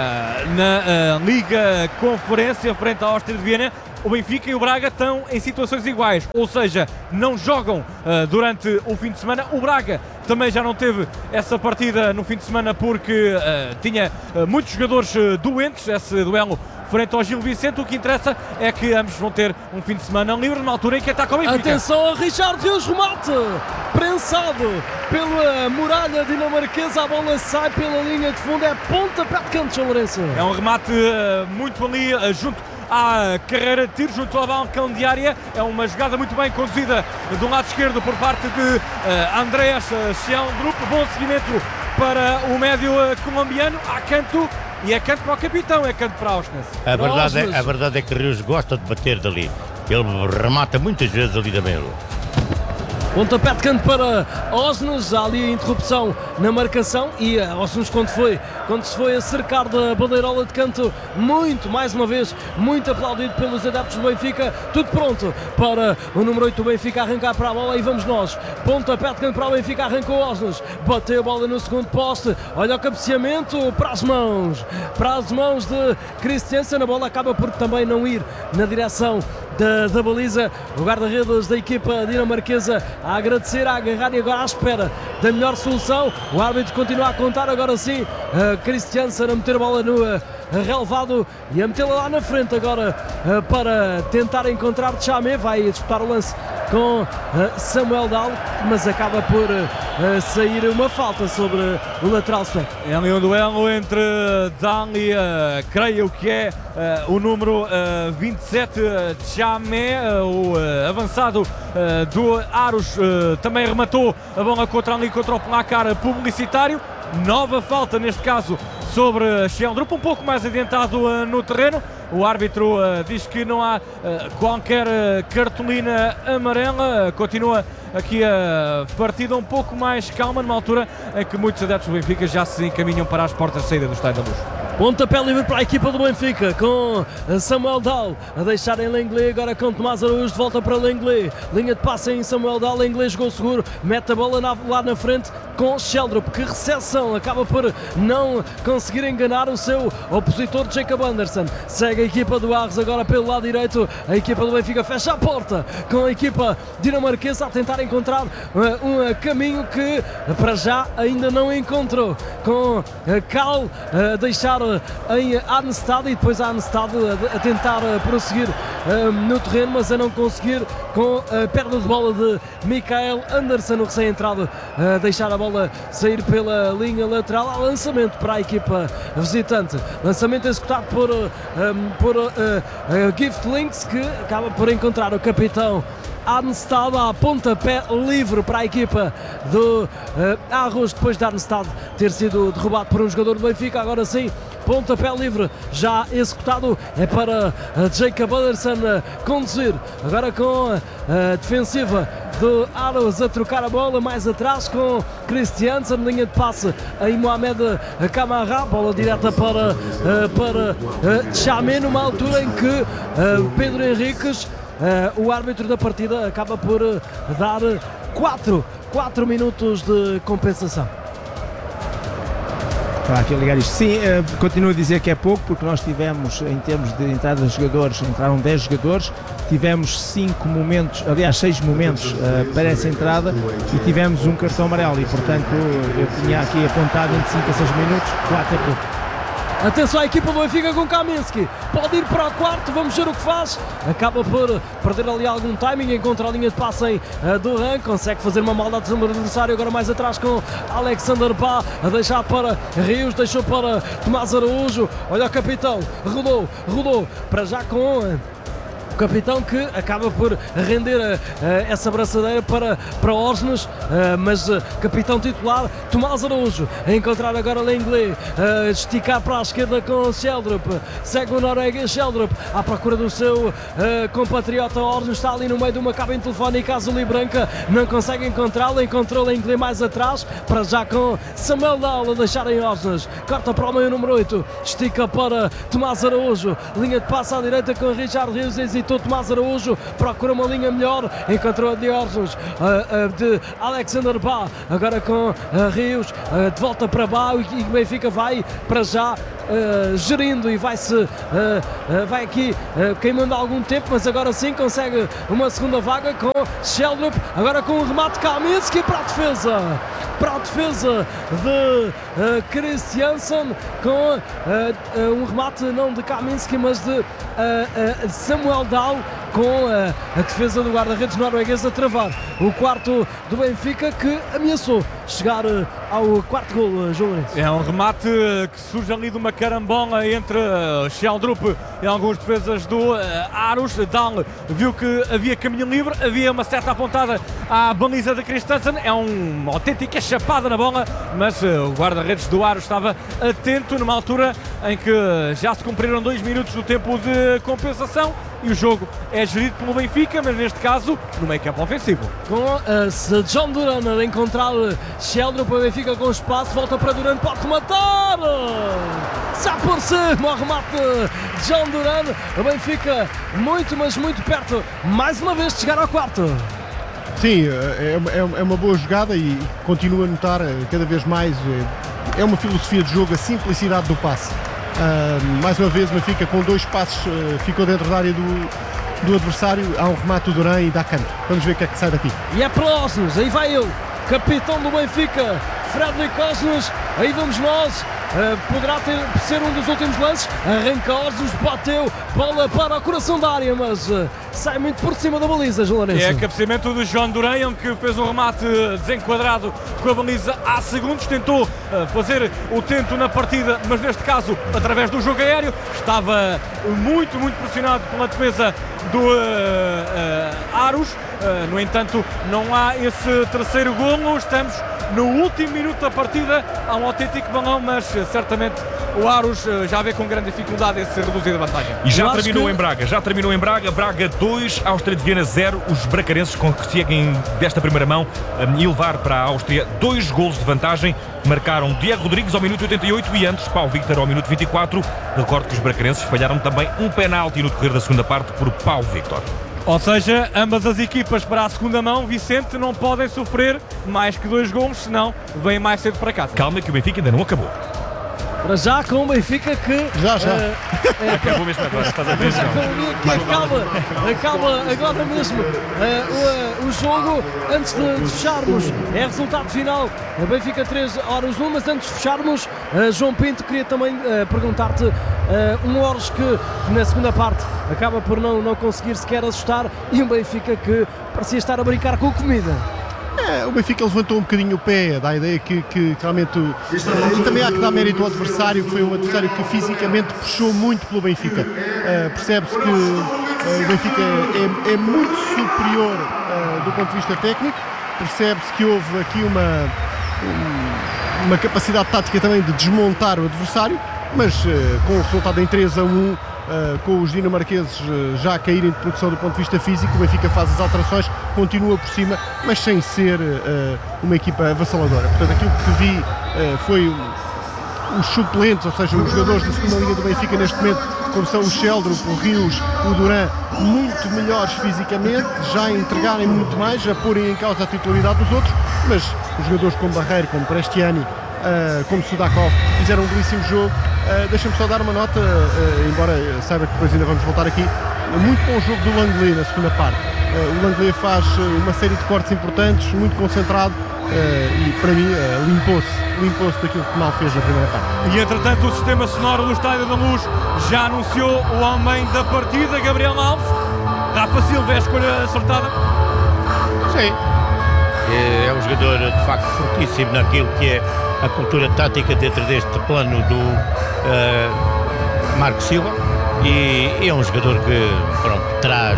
na Liga Conferência frente à Áustria de Viena. O Benfica e o Braga estão em situações iguais, ou seja, não jogam durante o fim de semana. O Braga também já não teve essa partida no fim de semana porque tinha muitos jogadores doentes, esse duelo frente ao Gil Vicente. O que interessa é que ambos vão ter um fim de semana livre numa altura em que ataca o Benfica. Atenção a Richard Rios, remate prensado pela muralha dinamarquesa, a bola sai pela linha de fundo, é pontapé de canto, João Lourenço. É um remate muito ali junto à carreira de tiro, junto à banca de área. É uma jogada muito bem conduzida do lado esquerdo por parte de Andreas Schellendrup. Bom seguimento para o médio colombiano. Há canto, e é canto para o capitão, é canto para Ausnes. A verdade é que Rios gosta de bater dali. Ele remata muitas vezes ali da meia. Pontapé de canto para Osnes, há ali a interrupção na marcação e Osnes quando se foi a cercar da bandeirola de canto, mais uma vez, muito aplaudido pelos adeptos do Benfica, tudo pronto para o número 8 do Benfica arrancar para a bola e vamos nós. Pontapé de canto para o Benfica, arrancou Osnes, bateu a bola no segundo poste, olha o cabeceamento para as mãos de Christiansen, a bola acaba por também não ir na direção da baliza. O guarda-redes da equipa dinamarquesa a agradecer, a agarrar e agora à espera da melhor solução. O árbitro continua a contar, agora sim, Christiansen a meter a bola no relevado e a metê-la lá na frente agora para tentar encontrar Tchame. Vai disputar o lance com Samuel Dahl, mas acaba por sair uma falta sobre o lateral sueco. É ali um duelo entre Dahl e creio que é o número 27, Tchame, o avançado do Aros, também rematou a bola contra o placar publicitário. Nova falta neste caso sobre Schellendrup, um pouco mais adiantado no terreno. O árbitro diz que não há qualquer cartolina amarela. Continua aqui a partida um pouco mais calma, numa altura em que muitos adeptos do Benfica já se encaminham para as portas de saída do Estádio da Luz. Pontapé livre para a equipa do Benfica, com Samuel Dahl a deixar em Lenglet, agora com Tomás Araújo, de volta para Lenglet, linha de passe em Samuel Dahl, Lenglet jogou seguro, mete a bola lá na frente com Schellendrup, que recepção, acaba por não conseguir enganar o seu opositor Jacob Anderson. Segue a equipa do Arres agora pelo lado direito, a equipa do Benfica fecha a porta com a equipa dinamarquesa a tentar encontrar um caminho que para já ainda não encontrou, com Cal a deixar em Arnstad e depois a Arnstad a tentar prosseguir no terreno, mas a não conseguir, com a perda de bola de Mikael Anderson, o recém-entrado, a deixar a bola sair pela linha lateral. Há lançamento para a equipa visitante, lançamento executado por Gift Links, que acaba por encontrar o capitão Arnstad a pontapé livre para a equipa do Arros, depois de Arnstad ter sido derrubado por um jogador do Benfica. Agora sim, pontapé livre já executado, é para Jacob Anderson conduzir, agora com a defensiva do Aros a trocar a bola mais atrás com Christiansen, linha de passe em Mohamed Camara, bola direta para Tchame, numa altura em que Pedro Henriques, o árbitro da partida, acaba por dar 4 minutos de compensação. Estava aqui a ligar isto. Sim, continuo a dizer que é pouco, porque nós tivemos, em termos de entrada de jogadores, entraram 10 jogadores, tivemos 5 momentos, aliás 6 momentos para essa entrada e tivemos um cartão amarelo e, portanto, eu tinha aqui apontado entre 5 a 6 minutos, 4 é pouco. Atenção à equipa do Benfica com Kaminski, pode ir para o quarto, vamos ver o que faz. Acaba por perder ali algum timing, encontra a linha de passe em Duran, consegue fazer uma maldade sobre o adversário, agora mais atrás com Alexander Pá, a deixar para Rios, deixou para Tomás Araújo, olha o capitão, rodou, para já com O capitão que acaba por render essa braçadeira para Osnes, mas capitão titular Tomás Araújo a encontrar agora Lenglet, esticar para a esquerda com Sheldrup, segue o norueguês Sheldrup à procura do seu compatriota Osnes, está ali no meio de uma cabine telefónica azul e branca, não consegue encontrá-lo, encontrou Lenglet mais atrás, para já com Samuel Dahl a deixarem Osnes, corta para o meio número 8, estica para Tomás Araújo, linha de passe à direita com Richard Rios, hesitou Tomás Araújo, procura uma linha melhor, encontrou a de Osnes, de Alexander Bá, agora com Rios, de volta para Bá, e Benfica vai para já gerindo e vai aqui queimando algum tempo, mas agora sim consegue uma segunda vaga com Sheldrup, agora com o remate Kaminski para a defesa de Christiansen, com um remate não de Kaminski, mas de Samuel Dahl, com a defesa do guarda-redes norueguês a travar o quarto do Benfica, que ameaçou chegar ao quarto gol, João Lourenço. É um remate que surge ali de uma carambola entre Sheldrup e alguns defesas do Aarhus. Dahl viu que havia caminho livre, havia uma certa apontada à baliza de Christensen, é uma autêntica chapada na bola, mas o guarda-redes do Aarhus estava atento numa altura em que já se cumpriram 2 minutos do tempo de compensação e o jogo é gerido pelo Benfica, mas neste caso no meio campo ofensivo. Com John Duran a encontrar Sheldrup, o Benfica com espaço, volta para Duran, pode rematar! Sai por cima, o remate de John Duran, o Benfica muito, mas muito perto, mais uma vez de chegar ao quarto. Sim, é uma boa jogada e continuo a notar cada vez mais, é uma filosofia de jogo, a simplicidade do passe. Mais uma vez, o Benfica com 2 passos ficou dentro da área do adversário, há um remate do Duran e dá canto. Vamos ver o que é que sai daqui. E é para Osnes, aí vai ele, capitão do Benfica, Fredrik Osnes, aí vamos nós. Poderá ser um dos últimos lances, arranca Osnes, bateu, bola para o coração da área, mas sai muito por cima da baliza, João Lourenço. É cabeceamento do John Duran, que fez um remate desenquadrado com a baliza há segundos, tentou fazer o tento na partida, mas neste caso através do jogo aéreo, estava muito pressionado pela defesa do Aarhus. No entanto, não há esse terceiro golo, estamos no último minuto da partida, há um autêntico balão, mas certamente o Aarhus já vê com grande dificuldade esse reduzir a vantagem. E já terminou em Braga, Braga 2, Áustria de Viena 0, os bracarenses conseguem desta primeira mão elevar para a Áustria 2 golos de vantagem, marcaram Diego Rodrigues ao minuto 88 e antes Pau Victor ao minuto 24, recordo que os bracarenses falharam também um penalti no decorrer da segunda parte por Pau Victor. Ou seja, ambas as equipas para a segunda mão, Vicente, não podem sofrer mais que 2 golos, senão vêm mais cedo para casa. Calma que o Benfica ainda não acabou. Para já com o Benfica que acabou mesmo agora, estás a ver? Acaba agora mesmo o jogo. Antes de fecharmos, é resultado final, Benfica 3, Aarhus 1, mas antes de fecharmos, João Pinto, queria também perguntar-te, um Aarhus que na segunda parte acaba por não conseguir sequer assustar, e um Benfica que parecia estar a brincar com a comida. O Benfica levantou um bocadinho o pé, dá a ideia que realmente e também há que dar mérito ao adversário, que foi um adversário que fisicamente puxou muito pelo Benfica. Percebe-se que o Benfica é muito superior do ponto de vista técnico, percebe-se que houve aqui uma capacidade tática também de desmontar o adversário, mas com o resultado em 3-1, com os dinamarqueses já a caírem de produção do ponto de vista físico, o Benfica faz as alterações, continua por cima, mas sem ser uma equipa avassaladora. Portanto, aquilo que vi foi os suplentes, ou seja, os jogadores da segunda linha do Benfica neste momento, como são o Sheldrup, o Rios, o Duran, muito melhores fisicamente, já a entregarem muito mais, a porem em causa a titularidade dos outros, mas os jogadores como Barreiro, como Prestiani, como Sudakov, fizeram um belíssimo jogo. Deixa-me só dar uma nota, embora saiba que depois ainda vamos voltar aqui, muito bom jogo do Lenglet na segunda parte. O Lenglet faz uma série de cortes importantes, muito concentrado, e para mim limpou-se daquilo que mal fez na primeira parte. E entretanto o sistema sonoro do Estádio da Luz já anunciou o homem da partida, Gabriel Alves. Rafa Silva, é a escolha acertada? Sim, é um jogador de facto fortíssimo naquilo que é a cultura tática dentro deste plano do Marco Silva. e é um jogador que traz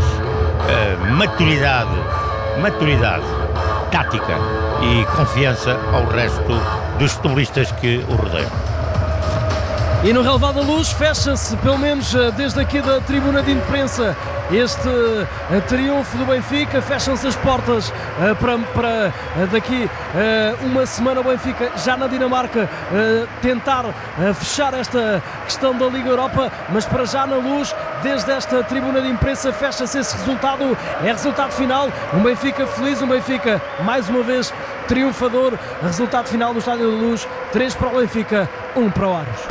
maturidade tática e confiança ao resto dos futebolistas que o rodeiam. E no relevado da Luz fecha-se, pelo menos desde aqui da tribuna de imprensa, este triunfo do Benfica. Fecham-se as portas para daqui uma semana o Benfica já na Dinamarca tentar fechar esta questão da Liga Europa, mas para já na Luz, desde esta tribuna de imprensa, fecha-se esse resultado, é resultado final, um Benfica feliz, um Benfica mais uma vez triunfador. Resultado final do Estádio da Luz, 3 para o Benfica, 1 para o Aros.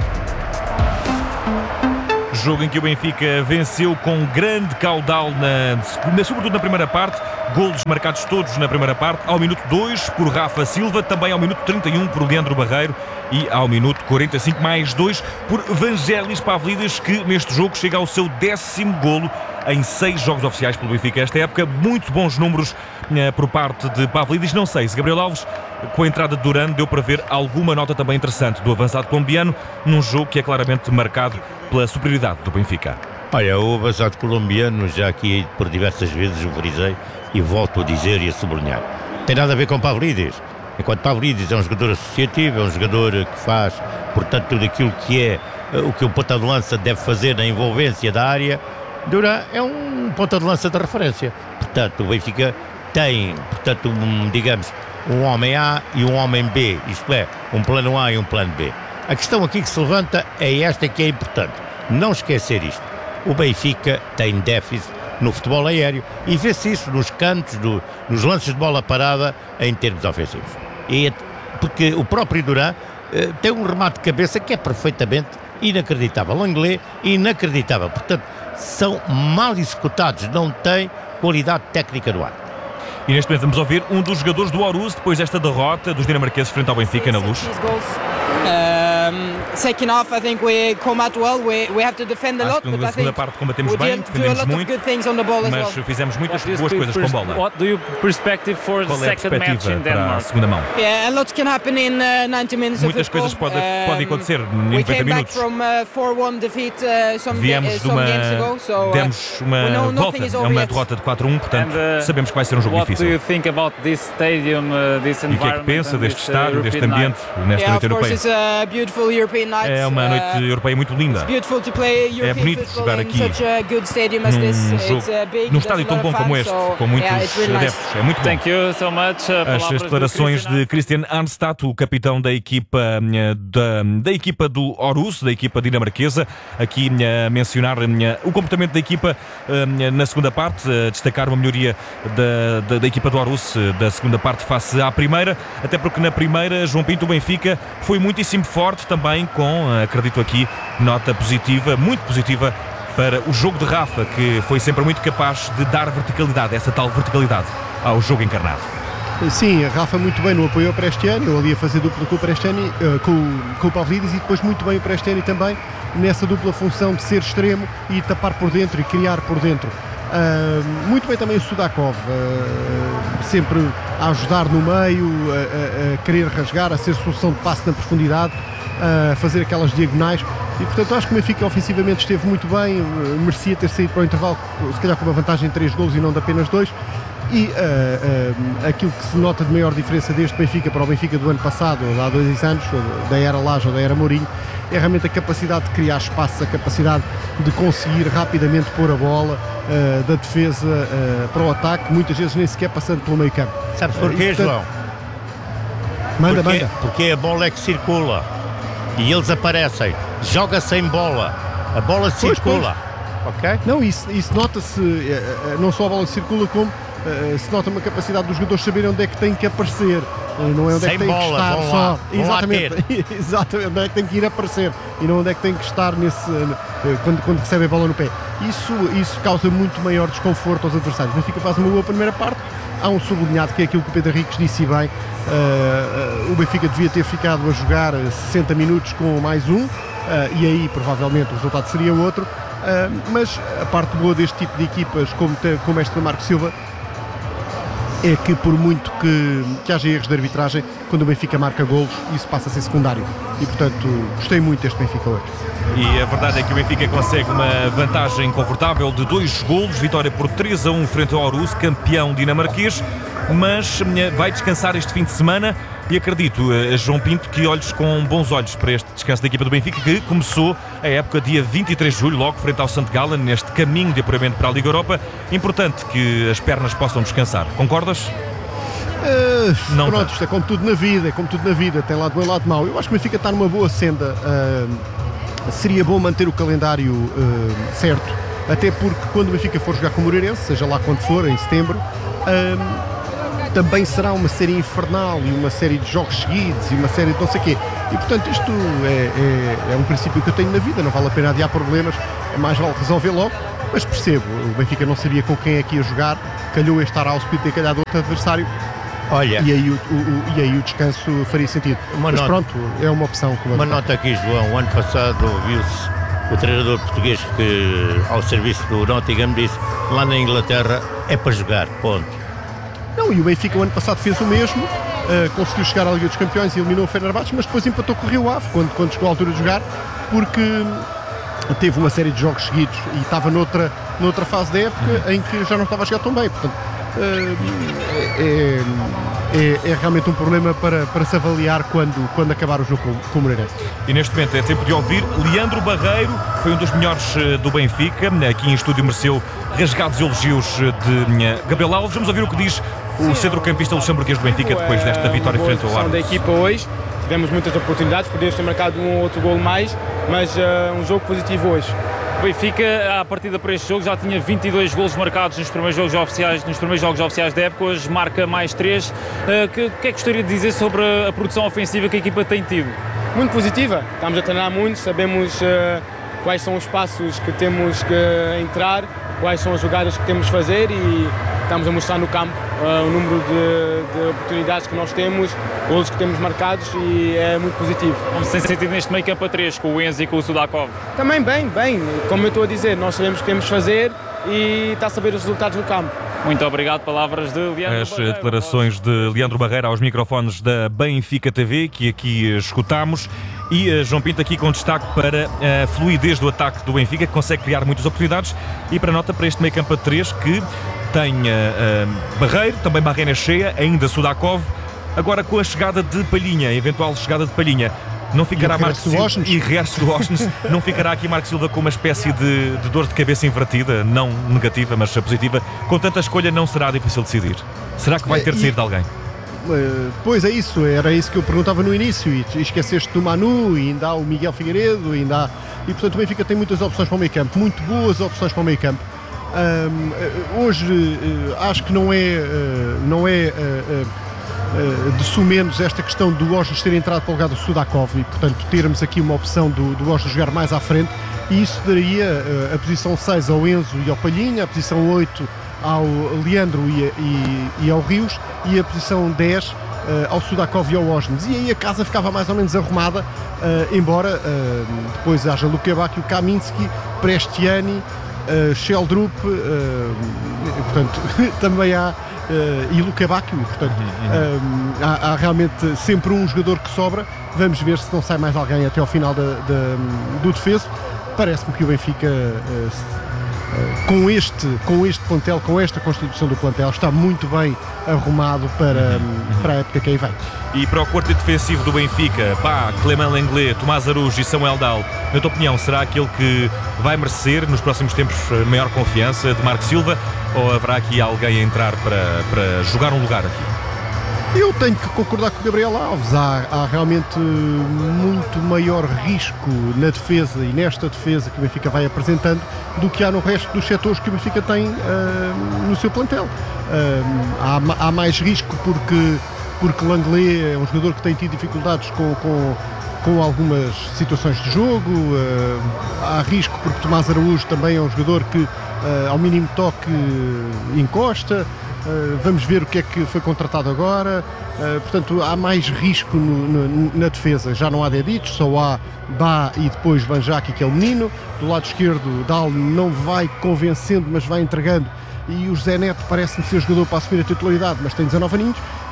Jogo em que o Benfica venceu com grande caudal, sobretudo na primeira parte. Golos marcados todos na primeira parte. Ao minuto 2 por Rafa Silva, também ao minuto 31 por Leandro Barreiro e ao minuto 45 mais 2 por Vangelis Pavlidis, que neste jogo chega ao seu 10º golo em 6 jogos oficiais pelo Benfica esta época. Muito bons números por parte de Pavlidis. Não sei se Gabriel Alves, com a entrada de Duran, deu para ver alguma nota também interessante do avançado colombiano num jogo que é claramente marcado pela superioridade do Benfica. Olha, o avançado colombiano, já aqui por diversas vezes o frisei e volto a dizer e a sublinhar, tem nada a ver com Pavlidis. Enquanto Pavlidis é um jogador associativo, é um jogador que faz, portanto, tudo aquilo que é o que o ponta de lança deve fazer na envolvência da área, Duran é um ponta de lança de referência. Portanto, o Benfica tem, portanto, digamos, um homem A e um homem B, isto é, um plano A e um plano B. A questão aqui que se levanta é esta que é importante. Não esquecer isto. O Benfica tem déficit no futebol aéreo e vê-se isso nos cantos, nos lances de bola parada em termos ofensivos. Porque o próprio Duran tem um remate de cabeça que é perfeitamente inacreditável. Langlais, inacreditável. Portanto, são mal executados, não tem qualidade técnica do ar. E neste momento vamos ouvir um dos jogadores do Aarhus depois desta derrota dos dinamarqueses frente ao Benfica na Luz. Second half, I think we come out well. We have to defend a lot, but na segunda parte combatemos bem, defendemos muito, mas fizemos muitas boas coisas com bola. What do you perspective for the second match in para a Denmark? segunda mão? Yeah, a lot can happen in 90 minutes of Muitas coisas podem acontecer em 90 minutos. Viemos de demos uma volta, é uma derrota de 4-1, portanto sabemos que vai ser um jogo difícil. What do you think about this stadium, this E o que é que pensa deste estádio, deste ambiente, nesta noite europeia? É uma noite europeia muito linda. É bonito jogar aqui num estádio tão bom como este, com muitos adeptos. É muito bom. Thank you so much. As declarações de Christian Arnstad, o capitão da equipa do Aarhus, da equipa dinamarquesa, aqui a mencionar o comportamento da equipa na segunda parte, destacar uma melhoria da equipa do Aarhus da segunda parte face à primeira, até porque na primeira João Pinto, o Benfica foi muitíssimo forte também, com, acredito aqui, nota positiva, muito positiva para o jogo de Rafa, que foi sempre muito capaz de dar verticalidade, essa tal verticalidade ao jogo encarnado. Sim, a Rafa muito bem no apoio ao Prestiani, eu ali a fazer dupla com o Prestiani, com o Pavlidis, e depois muito bem o Prestiani também nessa dupla função de ser extremo e tapar por dentro e criar por dentro. Muito bem também o Sudakov, sempre a ajudar no meio, a querer rasgar, a ser solução de passe na profundidade, a fazer aquelas diagonais, e portanto acho que o Benfica ofensivamente esteve muito bem, merecia ter saído para o intervalo, se calhar com uma vantagem de 3 golos e não de apenas 2. E aquilo que se nota de maior diferença deste Benfica para o Benfica do ano passado, há 2 anos, da era Lage ou da era Mourinho, é realmente a capacidade de criar espaços, a capacidade de conseguir rapidamente pôr a bola da defesa para o ataque, muitas vezes nem sequer passando pelo meio campo. Sabes porquê, João? Manda. Porque a bola é que circula e eles aparecem, joga sem bola, a bola circula. Ok? Não, isso nota-se, não só a bola circula, como se nota uma capacidade dos jogadores saberem onde é que têm que aparecer, não é onde é que têm que estar só. Exatamente, exatamente, onde é que tem que ir aparecer e não onde é que tem que estar quando recebe a bola no pé. Isso causa muito maior desconforto aos adversários. O Benfica faz uma boa primeira parte. Há um sublinhado que é aquilo que o Pedro Henriques disse bem. O Benfica devia ter ficado a jogar 60 minutos com mais um, e aí provavelmente o resultado seria outro. Mas a parte boa deste tipo de equipas, como esta do Marco Silva, é que por muito que haja erros de arbitragem, quando o Benfica marca golos, isso passa a ser secundário. E, portanto, gostei muito deste Benfica hoje. E a verdade é que o Benfica consegue uma vantagem confortável de 2 golos, vitória por 3-1 frente ao Aarhus, campeão dinamarquês, mas vai descansar este fim de semana e acredito, João Pinto, que olhes com bons olhos para este descanso da equipa do Benfica, que começou a época dia 23 de julho, logo frente ao St. Gallen, neste caminho de apuramento para a Liga Europa. Importante que as pernas possam descansar. Concordas? Não, pronto, isto é como tudo na vida, tem lado bom e lado mau. Eu acho que o Benfica está numa boa senda. Seria bom manter o calendário certo, até porque quando o Benfica for jogar com o Moreirense, seja lá quando for, em setembro, também será uma série infernal e uma série de jogos seguidos e uma série de não sei o quê. E portanto isto é um princípio que eu tenho na vida, não vale a pena adiar problemas, é mais vale resolver logo. Mas percebo, o Benfica não sabia com quem é que ia jogar, calhou este Arauspit ter calhado outro adversário. Olha, e aí o descanso faria sentido. Mas pronto, é uma opção. Uma nota aqui, João. O ano passado ouviu-se o treinador português que, ao serviço do Nottingham, disse: lá na Inglaterra é para jogar, ponto. Não, e o Benfica o ano passado fez o mesmo, conseguiu chegar à Liga dos Campeões e eliminou o Fenerbahçe, mas depois empatou com o Rio Ave quando chegou à altura de jogar, porque teve uma série de jogos seguidos e estava noutra fase da época em que já não estava a jogar tão bem. Portanto, é realmente um problema para se avaliar quando acabar o jogo com o Moreirense. E neste momento é tempo de ouvir Leandro Barreiro, foi um dos melhores do Benfica, aqui em estúdio mereceu rasgados elogios de Gabriel Alves. Vamos ouvir o que diz o centrocampista luxemburguês do Benfica depois desta vitória frente ao Aarhus. Da equipa hoje, tivemos muitas oportunidades, podíamos ter marcado um ou outro golo mais, mas um jogo positivo hoje. O Benfica, à partida para este jogo, já tinha 22 golos marcados nos primeiros jogos oficiais da época, hoje marca mais 3. O que é que gostaria de dizer sobre a produção ofensiva que a equipa tem tido? Muito positiva, estamos a treinar muito, sabemos quais são os passos que temos que entrar, quais são as jogadas que temos que fazer e estamos a mostrar no campo o número de oportunidades que nós temos, golos que temos marcados e é muito positivo. Como se tem sentido neste meio campo a 3, com o Enzo e com o Sudakov? Também bem, como eu estou a dizer, nós sabemos o que temos que fazer e está a saber os resultados no campo. Muito obrigado, palavras de Leandro As Barreiro. declarações de Leandro Barreiro aos microfones da Benfica TV, que aqui escutamos. E João Pinto aqui com destaque para a fluidez do ataque do Benfica, que consegue criar muitas oportunidades, e para nota para este meio campo a 3, que tem Barreiro, também Barrena cheia, ainda Sudakov, agora com a chegada de Palhinha, a eventual chegada de Palhinha. Não ficará Marcos Silva e regresso do Osnes. Não ficará aqui Marcos Silva com uma espécie de dor de cabeça invertida, não negativa, mas positiva. Com tanta escolha não será difícil decidir. Será que vai ter de sair de alguém? Pois é isso, era isso que eu perguntava no início, e esqueceste do Manu, e ainda há o Miguel Figueiredo, ainda há... E portanto o Benfica tem muitas opções para o meio campo, muito boas opções para o meio campo. Hoje acho que não é de sumenos esta questão do Osnes ter entrado para o lugar do Sudakov e portanto termos aqui uma opção do Osnes jogar mais à frente, e isso daria a posição 6 ao Enzo e ao Palhinha, a posição 8 ao Leandro e ao Rios, e a posição 10 ao Sudakov e ao Osnes, e aí a casa ficava mais ou menos arrumada, embora depois haja Lukebak, Kaminski, Prestiani, Sheldrup, portanto também há e Lukebak, portanto há realmente sempre um jogador que sobra. Vamos ver se não sai mais alguém até ao final do defeso. Parece-me que o Benfica com este plantel, com esta constituição do plantel, está muito bem arrumado para a época que aí vem. E para o quarteto defensivo do Benfica, Clément Lenglet, Tomás Araújo e Samuel Dal, na tua opinião, será aquele que vai merecer nos próximos tempos maior confiança de Marcos Silva, ou haverá aqui alguém a entrar para jogar um lugar aqui? Eu tenho que concordar com o Gabriel Alves. Há realmente muito maior risco na defesa e nesta defesa que o Benfica vai apresentando do que há no resto dos setores que o Benfica tem no seu plantel. Há mais risco porque Lenglet é um jogador que tem tido dificuldades com algumas situações de jogo. Há risco porque Tomás Araújo também é um jogador que ao mínimo toque encosta. Vamos ver o que é que foi contratado agora. Portanto, há mais risco na defesa. Já não há Dedic, só há Bá e depois Banjaki, que é o menino. Do lado esquerdo, Dal não vai convencendo, mas vai entregando. E o José Neto parece-me ser jogador para assumir a titularidade, mas tem 19 aninhos.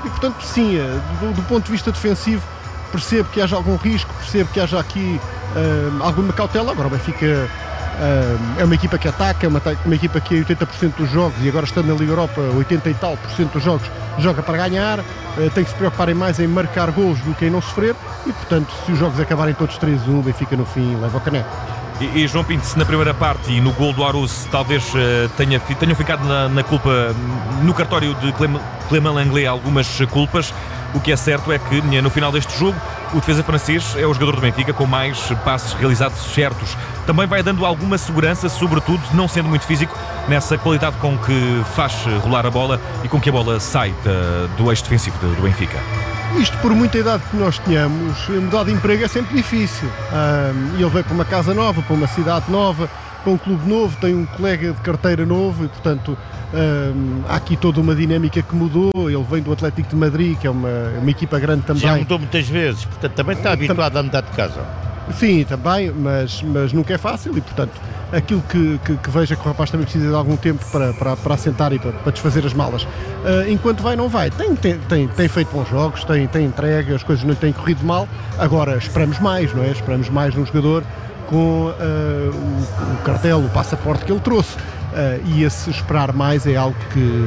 E portanto sim, do ponto de vista defensivo percebo que haja algum risco, percebo que haja aqui alguma cautela. Agora o Benfica é uma equipa que ataca, é uma equipa que é 80% dos jogos, e agora estando na Liga Europa 80 e tal % dos jogos joga para ganhar, tem que se preocupar mais em marcar golos do que em não sofrer, e portanto se os jogos acabarem todos 3-1, o Benfica no fim leva o caneco. E João Pinto, se na primeira parte e no gol do Arousse talvez tenham ficado na culpa, no cartório de Clément Lenglet, algumas culpas, o que é certo é que no final deste jogo o defesa francês é o jogador do Benfica com mais passes realizados certos. Também vai dando alguma segurança, sobretudo não sendo muito físico, nessa qualidade com que faz rolar a bola e com que a bola sai do eixo defensivo do Benfica. Isto, por muita idade que nós tenhamos, mudar de emprego é sempre difícil. E ele veio para uma casa nova, para uma cidade nova, para um clube novo, tem um colega de carteira novo e, portanto, há aqui toda uma dinâmica que mudou. Ele vem do Atlético de Madrid, que é uma equipa grande também. Já mudou muitas vezes, portanto também está habituado a mudar de casa. Sim, também, mas nunca é fácil e, portanto, aquilo que veja que o rapaz também precisa de algum tempo para assentar e para desfazer as malas. Enquanto vai, não vai. Tem feito bons jogos, tem entrega, as coisas não têm corrido mal. Agora esperamos mais, não é? Esperamos mais num jogador com o cartel, o passaporte que ele trouxe. E esse esperar mais é algo que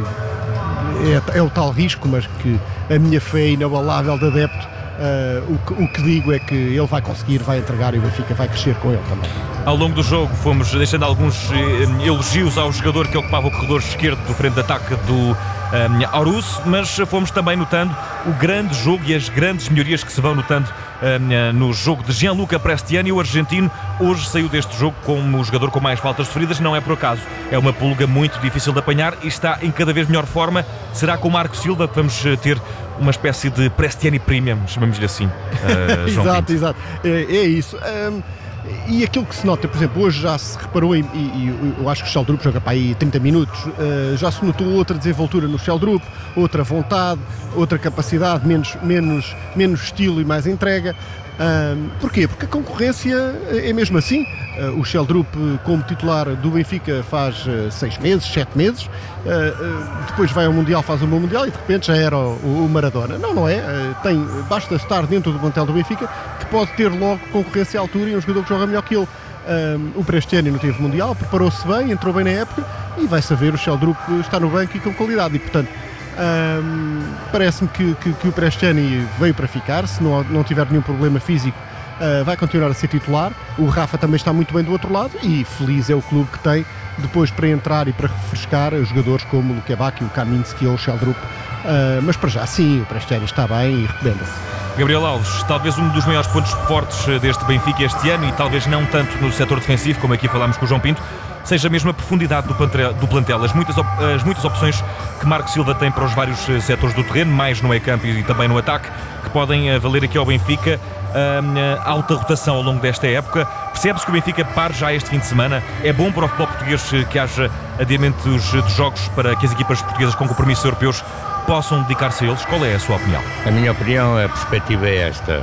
é o tal risco, mas que a minha fé inabalável de adepto, o que digo é que ele vai conseguir, vai entregar e o Benfica vai crescer com ele também. Ao longo do jogo fomos deixando alguns elogios ao jogador que ocupava o corredor esquerdo do frente de ataque do Arousse, mas fomos também notando o grande jogo e as grandes melhorias que se vão notando no jogo de Gianluca Prestiani. O argentino hoje saiu deste jogo como o jogador com mais faltas sofridas, não é por acaso, é uma pulga muito difícil de apanhar e está em cada vez melhor forma. Será com o Marco Silva que vamos ter uma espécie de Prestiani Premium, chamamos-lhe assim, João Exato, Pinto. exato, é isso. E aquilo que se nota, por exemplo, hoje já se reparou, e eu acho que o Sheldrup joga para aí 30 minutos, já se notou outra desenvoltura no Sheldrup, outra vontade, outra capacidade, menos estilo e mais entrega. Porquê? Porque a concorrência é mesmo assim. O Sheldrup, como titular do Benfica, faz 6 meses, 7 meses, depois vai ao Mundial, faz o meu Mundial e de repente já era o Maradona. Não é? Basta estar dentro do plantel do Benfica que pode ter logo concorrência à altura e um jogador que joga melhor que ele. O Prestiani não teve Mundial, preparou-se bem, entrou bem na época e vai saber, o Sheldrup está no banco e com qualidade e, portanto, parece-me que o Prestiani veio para ficar. Se não tiver nenhum problema físico, vai continuar a ser titular. O Rafa também está muito bem do outro lado e feliz é o clube que tem depois para entrar e para refrescar jogadores como o Lukebaki, o Kaminski ou o Sheldrup. Mas para já sim, o Prestiani está bem e recomenda. Gabriel Alves, talvez um dos maiores pontos fortes deste Benfica este ano, e talvez não tanto no setor defensivo, como aqui falámos com o João Pinto, seja mesmo a profundidade do plantel, as muitas opções que Marco Silva tem para os vários setores do terreno, mais no meio-campo e também no ataque, que podem valer aqui ao Benfica alta rotação ao longo desta época. Percebe-se que o Benfica pare já este fim de semana? É bom para o futebol português que haja adiamentos de jogos para que as equipas portuguesas com compromissos europeus possam dedicar-se a eles? Qual é a sua opinião? A minha opinião, a perspectiva é esta.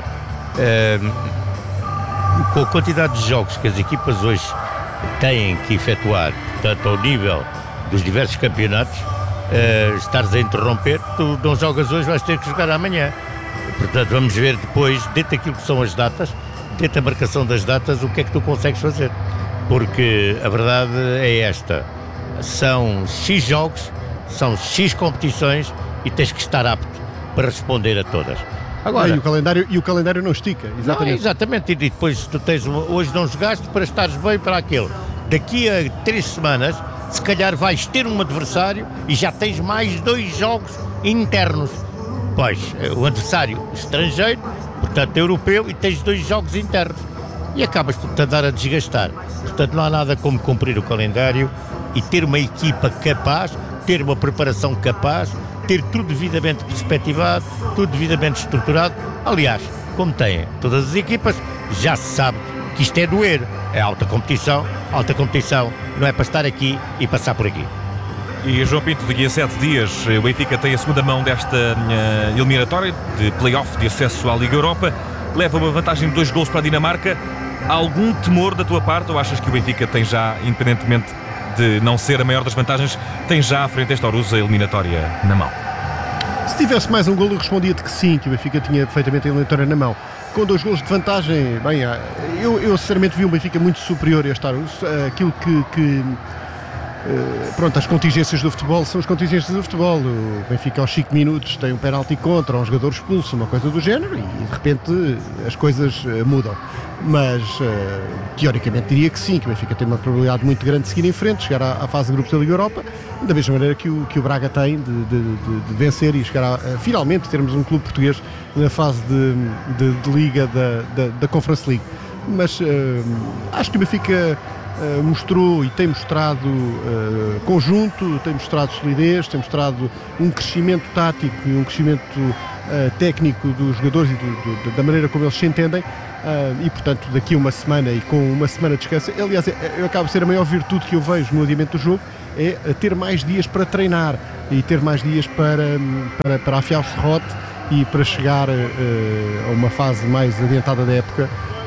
Com a quantidade de jogos que as equipas hoje têm que efetuar, portanto, ao nível dos diversos campeonatos, estares a interromper, tu não jogas hoje, vais ter que jogar amanhã. Portanto, vamos ver depois, dentro daquilo que são as datas, dentro da marcação das datas, o que é que tu consegues fazer. Porque a verdade é esta: são X jogos, são X competições e tens que estar apto para responder a todas. Agora, e o calendário não estica, exatamente. Não, exatamente, e depois tu tens hoje não jogaste para estares bem para aquele. Daqui a 3 semanas, se calhar vais ter um adversário e já tens mais 2 jogos internos. Pois, o adversário estrangeiro, portanto europeu, e tens 2 jogos internos. E acabas por te andar a desgastar. Portanto, não há nada como cumprir o calendário e ter uma equipa capaz, ter uma preparação capaz, ter tudo devidamente perspectivado, tudo devidamente estruturado. Aliás, como têm todas as equipas, já se sabe que isto é doer. É alta competição não é para estar aqui e passar por aqui. E João Pinto, daqui a 7 dias o Benfica tem a segunda mão desta eliminatória de play-off de acesso à Liga Europa. Leva uma vantagem de 2 golos para a Dinamarca. Há algum temor da tua parte, ou achas que o Benfica tem já, independentemente de não ser a maior das vantagens, tem já à frente esta Arousse a eliminatória na mão? Se tivesse mais um golo, eu respondia-te que sim, que o Benfica tinha perfeitamente a eliminatória na mão. Com 2 golos de vantagem, bem, eu sinceramente vi um Benfica muito superior este ano. Aquilo pronto, as contingências do futebol são as contingências do futebol. O Benfica aos 5 minutos tem um penalti contra, um jogador expulso, uma coisa do género, e de repente as coisas mudam. Mas teoricamente diria que sim, que o Benfica tem uma probabilidade muito grande de seguir em frente, chegar à fase de grupos da Liga Europa, da mesma maneira que o Braga tem de vencer e chegar finalmente termos um clube português na fase de Liga da Conference League. Mas acho que o Benfica mostrou e tem mostrado conjunto, tem mostrado solidez, tem mostrado um crescimento tático e um crescimento técnico dos jogadores e da maneira como eles se entendem, e portanto daqui a uma semana e com uma semana de descanso, aliás, acaba de ser a maior virtude que eu vejo no adiamento do jogo, é ter mais dias para treinar e ter mais dias para afiar o serrote e para chegar a uma fase mais adiantada da época,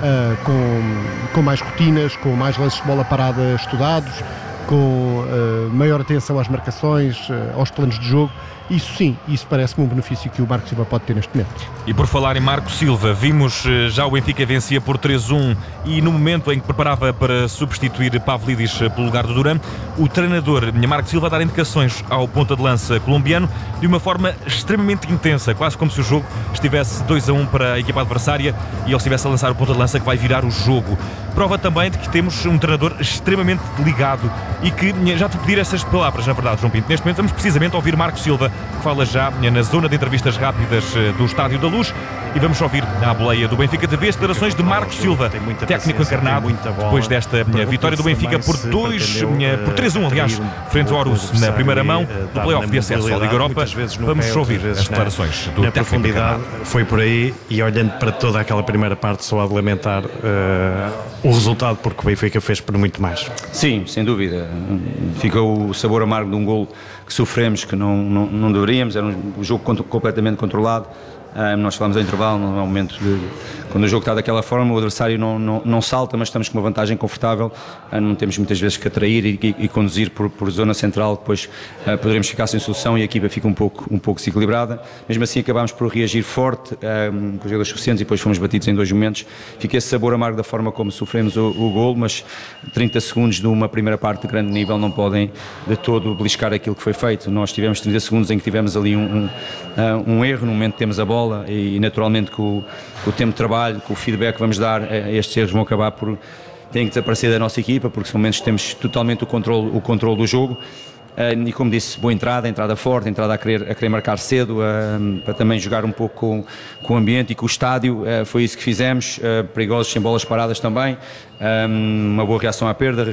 com mais rotinas, com mais lances de bola parada estudados, com maior atenção às marcações, aos planos de jogo. Isso sim, isso parece-me um benefício que o Marco Silva pode ter neste momento. E por falar em Marco Silva, vimos já o Benfica vencia por 3-1 e no momento em que preparava para substituir Pavlidis pelo lugar do Duran, o treinador Marco Silva a dar indicações ao ponta de lança colombiano de uma forma extremamente intensa, quase como se o jogo estivesse 2-1 para a equipa adversária e ele estivesse a lançar o ponta de lança que vai virar o jogo. Prova também de que temos um treinador extremamente ligado e que, já te pedir essas palavras, na verdade, João Pinto, neste momento vamos precisamente ouvir Marco Silva, que fala já na zona de entrevistas rápidas do Estádio da Luz, e vamos ouvir à boleia do Benfica TV as declarações de Marco Silva, técnico encarnado, depois desta vitória do Benfica por 3-1, aliás, frente ao Aarhus na primeira mão, do play-off de acesso à Liga Europa. Vamos ouvir as declarações do técnico encarnado. Foi por aí, e olhando para toda aquela primeira parte, só há de lamentar o resultado, porque o Benfica fez por muito mais. Sim, sem dúvida. Ficou o sabor amargo de um golo que sofremos, que não deveríamos. Era um jogo completamente controlado. Nós falamos em intervalo, no momento quando o jogo está daquela forma, o adversário não salta, mas estamos com uma vantagem confortável, não temos muitas vezes que atrair e conduzir por zona central, depois poderemos ficar sem solução e a equipa fica um pouco desequilibrada. Mesmo assim acabámos por reagir forte, com os jogadores suficientes, e depois fomos batidos em 2 momentos. Fica esse sabor amargo da forma como sofremos o golo, mas 30 segundos de uma primeira parte de grande nível não podem de todo beliscar aquilo que foi feito. Nós tivemos 30 segundos em que tivemos ali um erro, no momento temos a bola, e naturalmente com o tempo de trabalho, com o feedback que vamos dar, estes erros vão acabar têm que desaparecer da nossa equipa, porque são momentos que temos totalmente o controle do jogo. E como disse, boa entrada forte, entrada a querer marcar cedo, para também jogar um pouco com o ambiente e com o estádio. Foi isso que fizemos, perigosos sem bolas paradas também, uma boa reação à perda,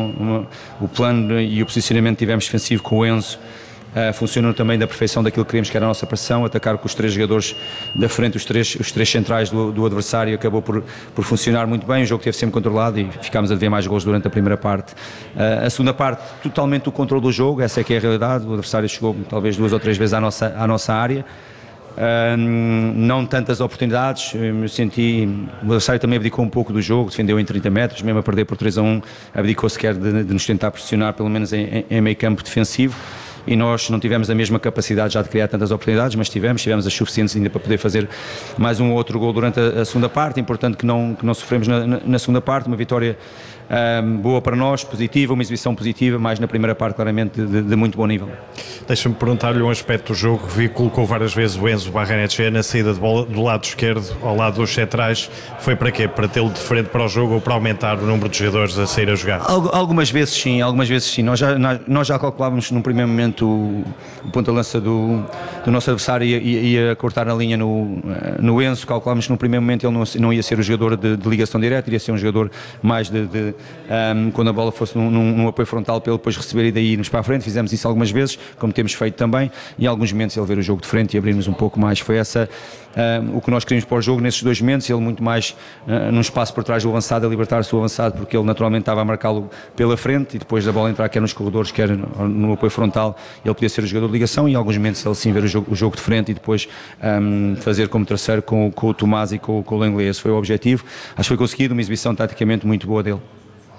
o plano e o posicionamento que tivemos defensivo com o Enzo funcionam também da perfeição daquilo que queríamos, que era a nossa pressão, atacar com os 3 jogadores da frente, os três centrais do adversário, acabou por funcionar muito bem. O jogo esteve sempre controlado e ficámos a dever mais gols durante a primeira parte. A segunda parte, totalmente o controle do jogo, essa é que é a realidade. O adversário chegou talvez 2 ou 3 vezes à nossa área. Não tantas oportunidades, eu senti, o adversário também abdicou um pouco do jogo, defendeu em 30 metros, mesmo a perder por 3-1, abdicou sequer de nos tentar pressionar, pelo menos em meio campo defensivo. E nós não tivemos a mesma capacidade já de criar tantas oportunidades, mas tivemos as suficientes ainda para poder fazer mais um ou outro gol durante a segunda parte. Importante que não sofremos na segunda parte, uma vitória boa para nós, positiva, uma exibição positiva, mas na primeira parte claramente de muito bom nível. Deixa-me perguntar-lhe um aspecto do jogo. Vi que colocou várias vezes o Enzo Barrenetxea na saída de bola do lado esquerdo ao lado dos centrais. Foi para quê? Para tê-lo de frente para o jogo ou para aumentar o número de jogadores a sair a jogar? Algumas vezes sim. Nós já calculávamos num primeiro momento o ponto de lança do nosso adversário ia cortar na linha no Enzo. Calculávamos que no primeiro momento ele não ia ser o jogador de ligação direta, iria ser um jogador mais quando a bola fosse num apoio frontal para ele depois receber e daí irmos para a frente. Fizemos isso algumas vezes, como temos feito também, e em alguns momentos ele ver o jogo de frente e abrirmos um pouco mais. Foi o que nós queríamos para o jogo nesses 2 momentos, ele muito mais num espaço por trás do avançado, a libertar-se do avançado, porque ele naturalmente estava a marcá-lo pela frente, e depois da bola entrar quer nos corredores, quer no apoio frontal, ele podia ser o jogador de ligação, e em alguns momentos ele sim ver o jogo de frente e depois fazer como terceiro com o Tomás e com o Lenglet. Esse foi o objetivo. Acho que foi conseguido, uma exibição taticamente muito boa dele.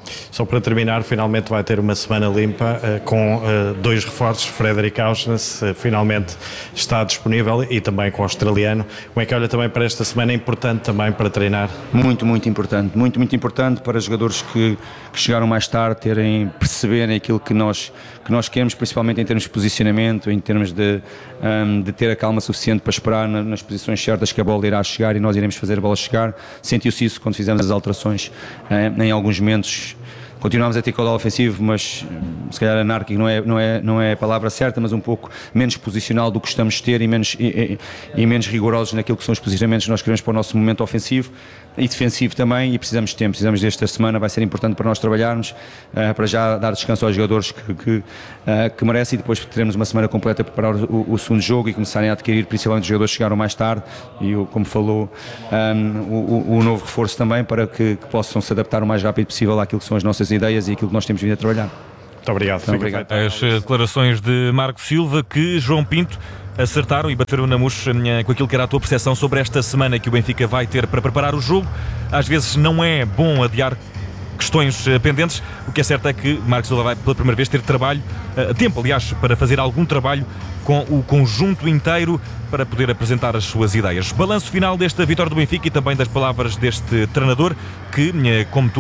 Só para terminar, finalmente vai ter uma semana limpa com 2 reforços. Frederick Auschwitz finalmente está disponível e também com o australiano. Como é que olha também para esta semana importante também para treinar? Muito importante para jogadores que chegaram mais tarde perceberem aquilo que nós queremos, principalmente em termos de posicionamento, em termos de ter a calma suficiente para esperar nas posições certas que a bola irá chegar e nós iremos fazer a bola chegar. Sentiu-se isso quando fizemos as alterações em alguns momentos. Continuamos a ter caudal ofensivo, mas se calhar anárquico não é a palavra certa, mas um pouco menos posicional do que estamos a ter e menos rigorosos naquilo que são os posicionamentos que nós queremos para o nosso momento ofensivo e defensivo também, e precisamos de tempo, precisamos desta semana, vai ser importante para nós trabalharmos, para já dar descanso aos jogadores que merecem, e depois teremos uma semana completa para preparar o segundo jogo e começarem a adquirir, principalmente os jogadores que chegaram mais tarde e, como falou, o novo reforço também, para que possam se adaptar o mais rápido possível àquilo que são as nossas ideias e aquilo que nós temos vindo a trabalhar. Muito obrigado. Obrigado. As declarações de Marco Silva, que João Pinto acertaram e bateram na mousse com aquilo que era a tua percepção sobre esta semana que o Benfica vai ter para preparar o jogo. Às vezes não é bom adiar questões pendentes. O que é certo é que Marco Silva vai pela primeira vez ter tempo, aliás, para fazer algum trabalho com o conjunto inteiro para poder apresentar as suas ideias. Balanço final desta vitória do Benfica e também das palavras deste treinador que, como tu,